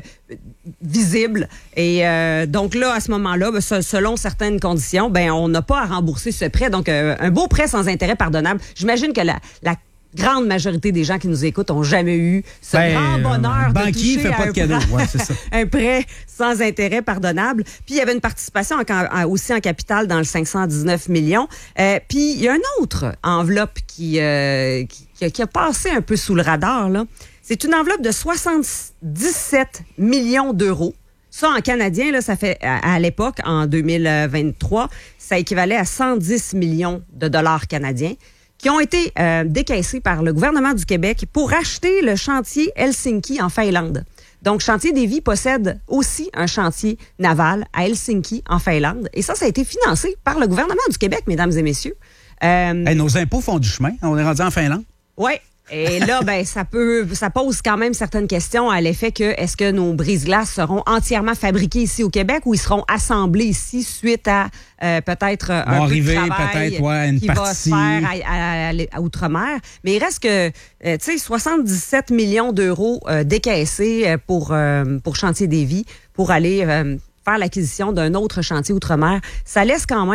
visible. Et euh, donc là, à ce moment-là, ben, selon certaines conditions, ben on n'a pas à rembourser ce prêt. Donc, euh, un beau prêt sans intérêt pardonnable. J'imagine que la, la grande majorité des gens qui nous écoutent ont jamais eu ce ben, grand bonheur de toucher fait à pas un, de cadeau. prêt, ouais, c'est ça. un prêt sans intérêt pardonnable. Puis il y avait une participation en, aussi en capital dans le cinq cent dix-neuf millions. Euh, puis il y a une autre enveloppe qui, euh, qui, qui, a, qui a passé un peu sous le radar, là. C'est une enveloppe de soixante-dix-sept millions d'euros. Ça, en canadien, là, ça fait, à, à l'époque, en deux mille vingt-trois, ça équivalait à cent dix millions de dollars canadiens, qui ont été euh, décaissés par le gouvernement du Québec pour acheter le chantier Helsinki en Finlande. Donc, Chantier Davy possède aussi un chantier naval à Helsinki en Finlande. Et ça, ça a été financé par le gouvernement du Québec, mesdames et messieurs. Euh, hey, nos impôts font du chemin. On est rendu en Finlande. Oui. Et là, ben, ça peut, ça pose quand même certaines questions à l'effet que est-ce que nos brise-glaces seront entièrement fabriqués ici au Québec ou ils seront assemblés ici suite à euh, peut-être un peu arriver, de travail peut-être, ouais, une qui partie. va se faire à, à, à, à Outre-mer. Mais il reste que, euh, tu sais, soixante-dix-sept millions d'euros euh, décaissés pour euh, pour Chantier Davy pour aller euh, faire l'acquisition d'un autre chantier Outre-mer. Ça laisse quand même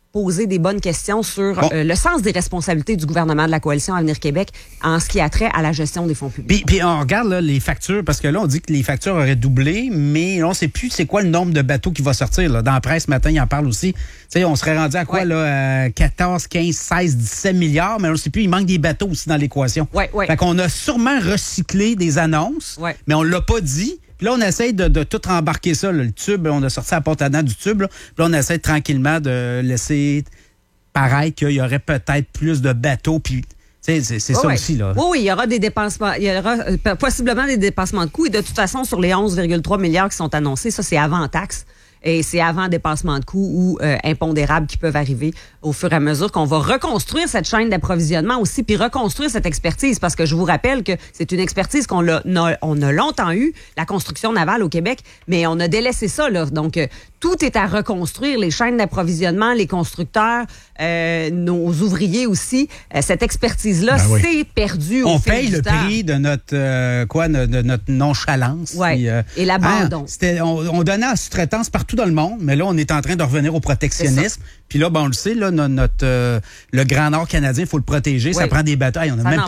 poser des bonnes questions sur Bon. euh, le sens des responsabilités du gouvernement de la Coalition Avenir Québec en ce qui a trait à la gestion des fonds publics. Puis, puis on regarde là, les factures, parce que là, on dit que les factures auraient doublé, mais là, on ne sait plus c'est quoi le nombre de bateaux qui va sortir. Là. Dans la presse, ce matin, il en parle aussi. Tu sais, on serait rendu à quoi, Ouais. là, à quatorze, quinze, seize, dix-sept milliards, mais on ne sait plus, il manque des bateaux aussi dans l'équation. Ouais, ouais. Fait qu'on a sûrement recyclé des annonces, Ouais. mais on l'a pas dit. Puis là, on essaye de, de tout rembarquer ça, là, le tube. On a sorti la porte à dents du tube. Là. Puis là, on essaie tranquillement de laisser paraître qu'il y aurait peut-être plus de bateaux. Puis, tu sais, c'est, c'est Oui, ça oui. aussi, là. Oui, oui, il y aura des dépassements, il y aura euh, possiblement des dépassements de coûts. Et de toute façon, sur les onze virgule trois milliards qui sont annoncés, ça, c'est avant taxe. Et c'est avant dépassement de coûts ou euh, impondérables qui peuvent arriver au fur et à mesure qu'on va reconstruire cette chaîne d'approvisionnement aussi, puis reconstruire cette expertise. Parce que je vous rappelle que c'est une expertise qu'on a, on a longtemps eu, la construction navale au Québec, mais on a délaissé ça, là. Donc, euh, tout est à reconstruire, les chaînes d'approvisionnement, les constructeurs, euh, nos ouvriers aussi. Euh, cette expertise-là, Ben oui. c'est perdu au On fil paye du le temps. prix de notre euh, quoi, de, de notre nonchalance. Ouais. Puis, euh, Et l'abandon. hein, c'était, on, on donnait à la sous-traitance partout dans le monde, mais là, on est en train de revenir au protectionnisme. Puis là, ben, on le sait, là, notre, notre, euh, le Grand Nord canadien, il faut le protéger. Ça Ouais. prend des bateaux. Hey, on a Ça même n'en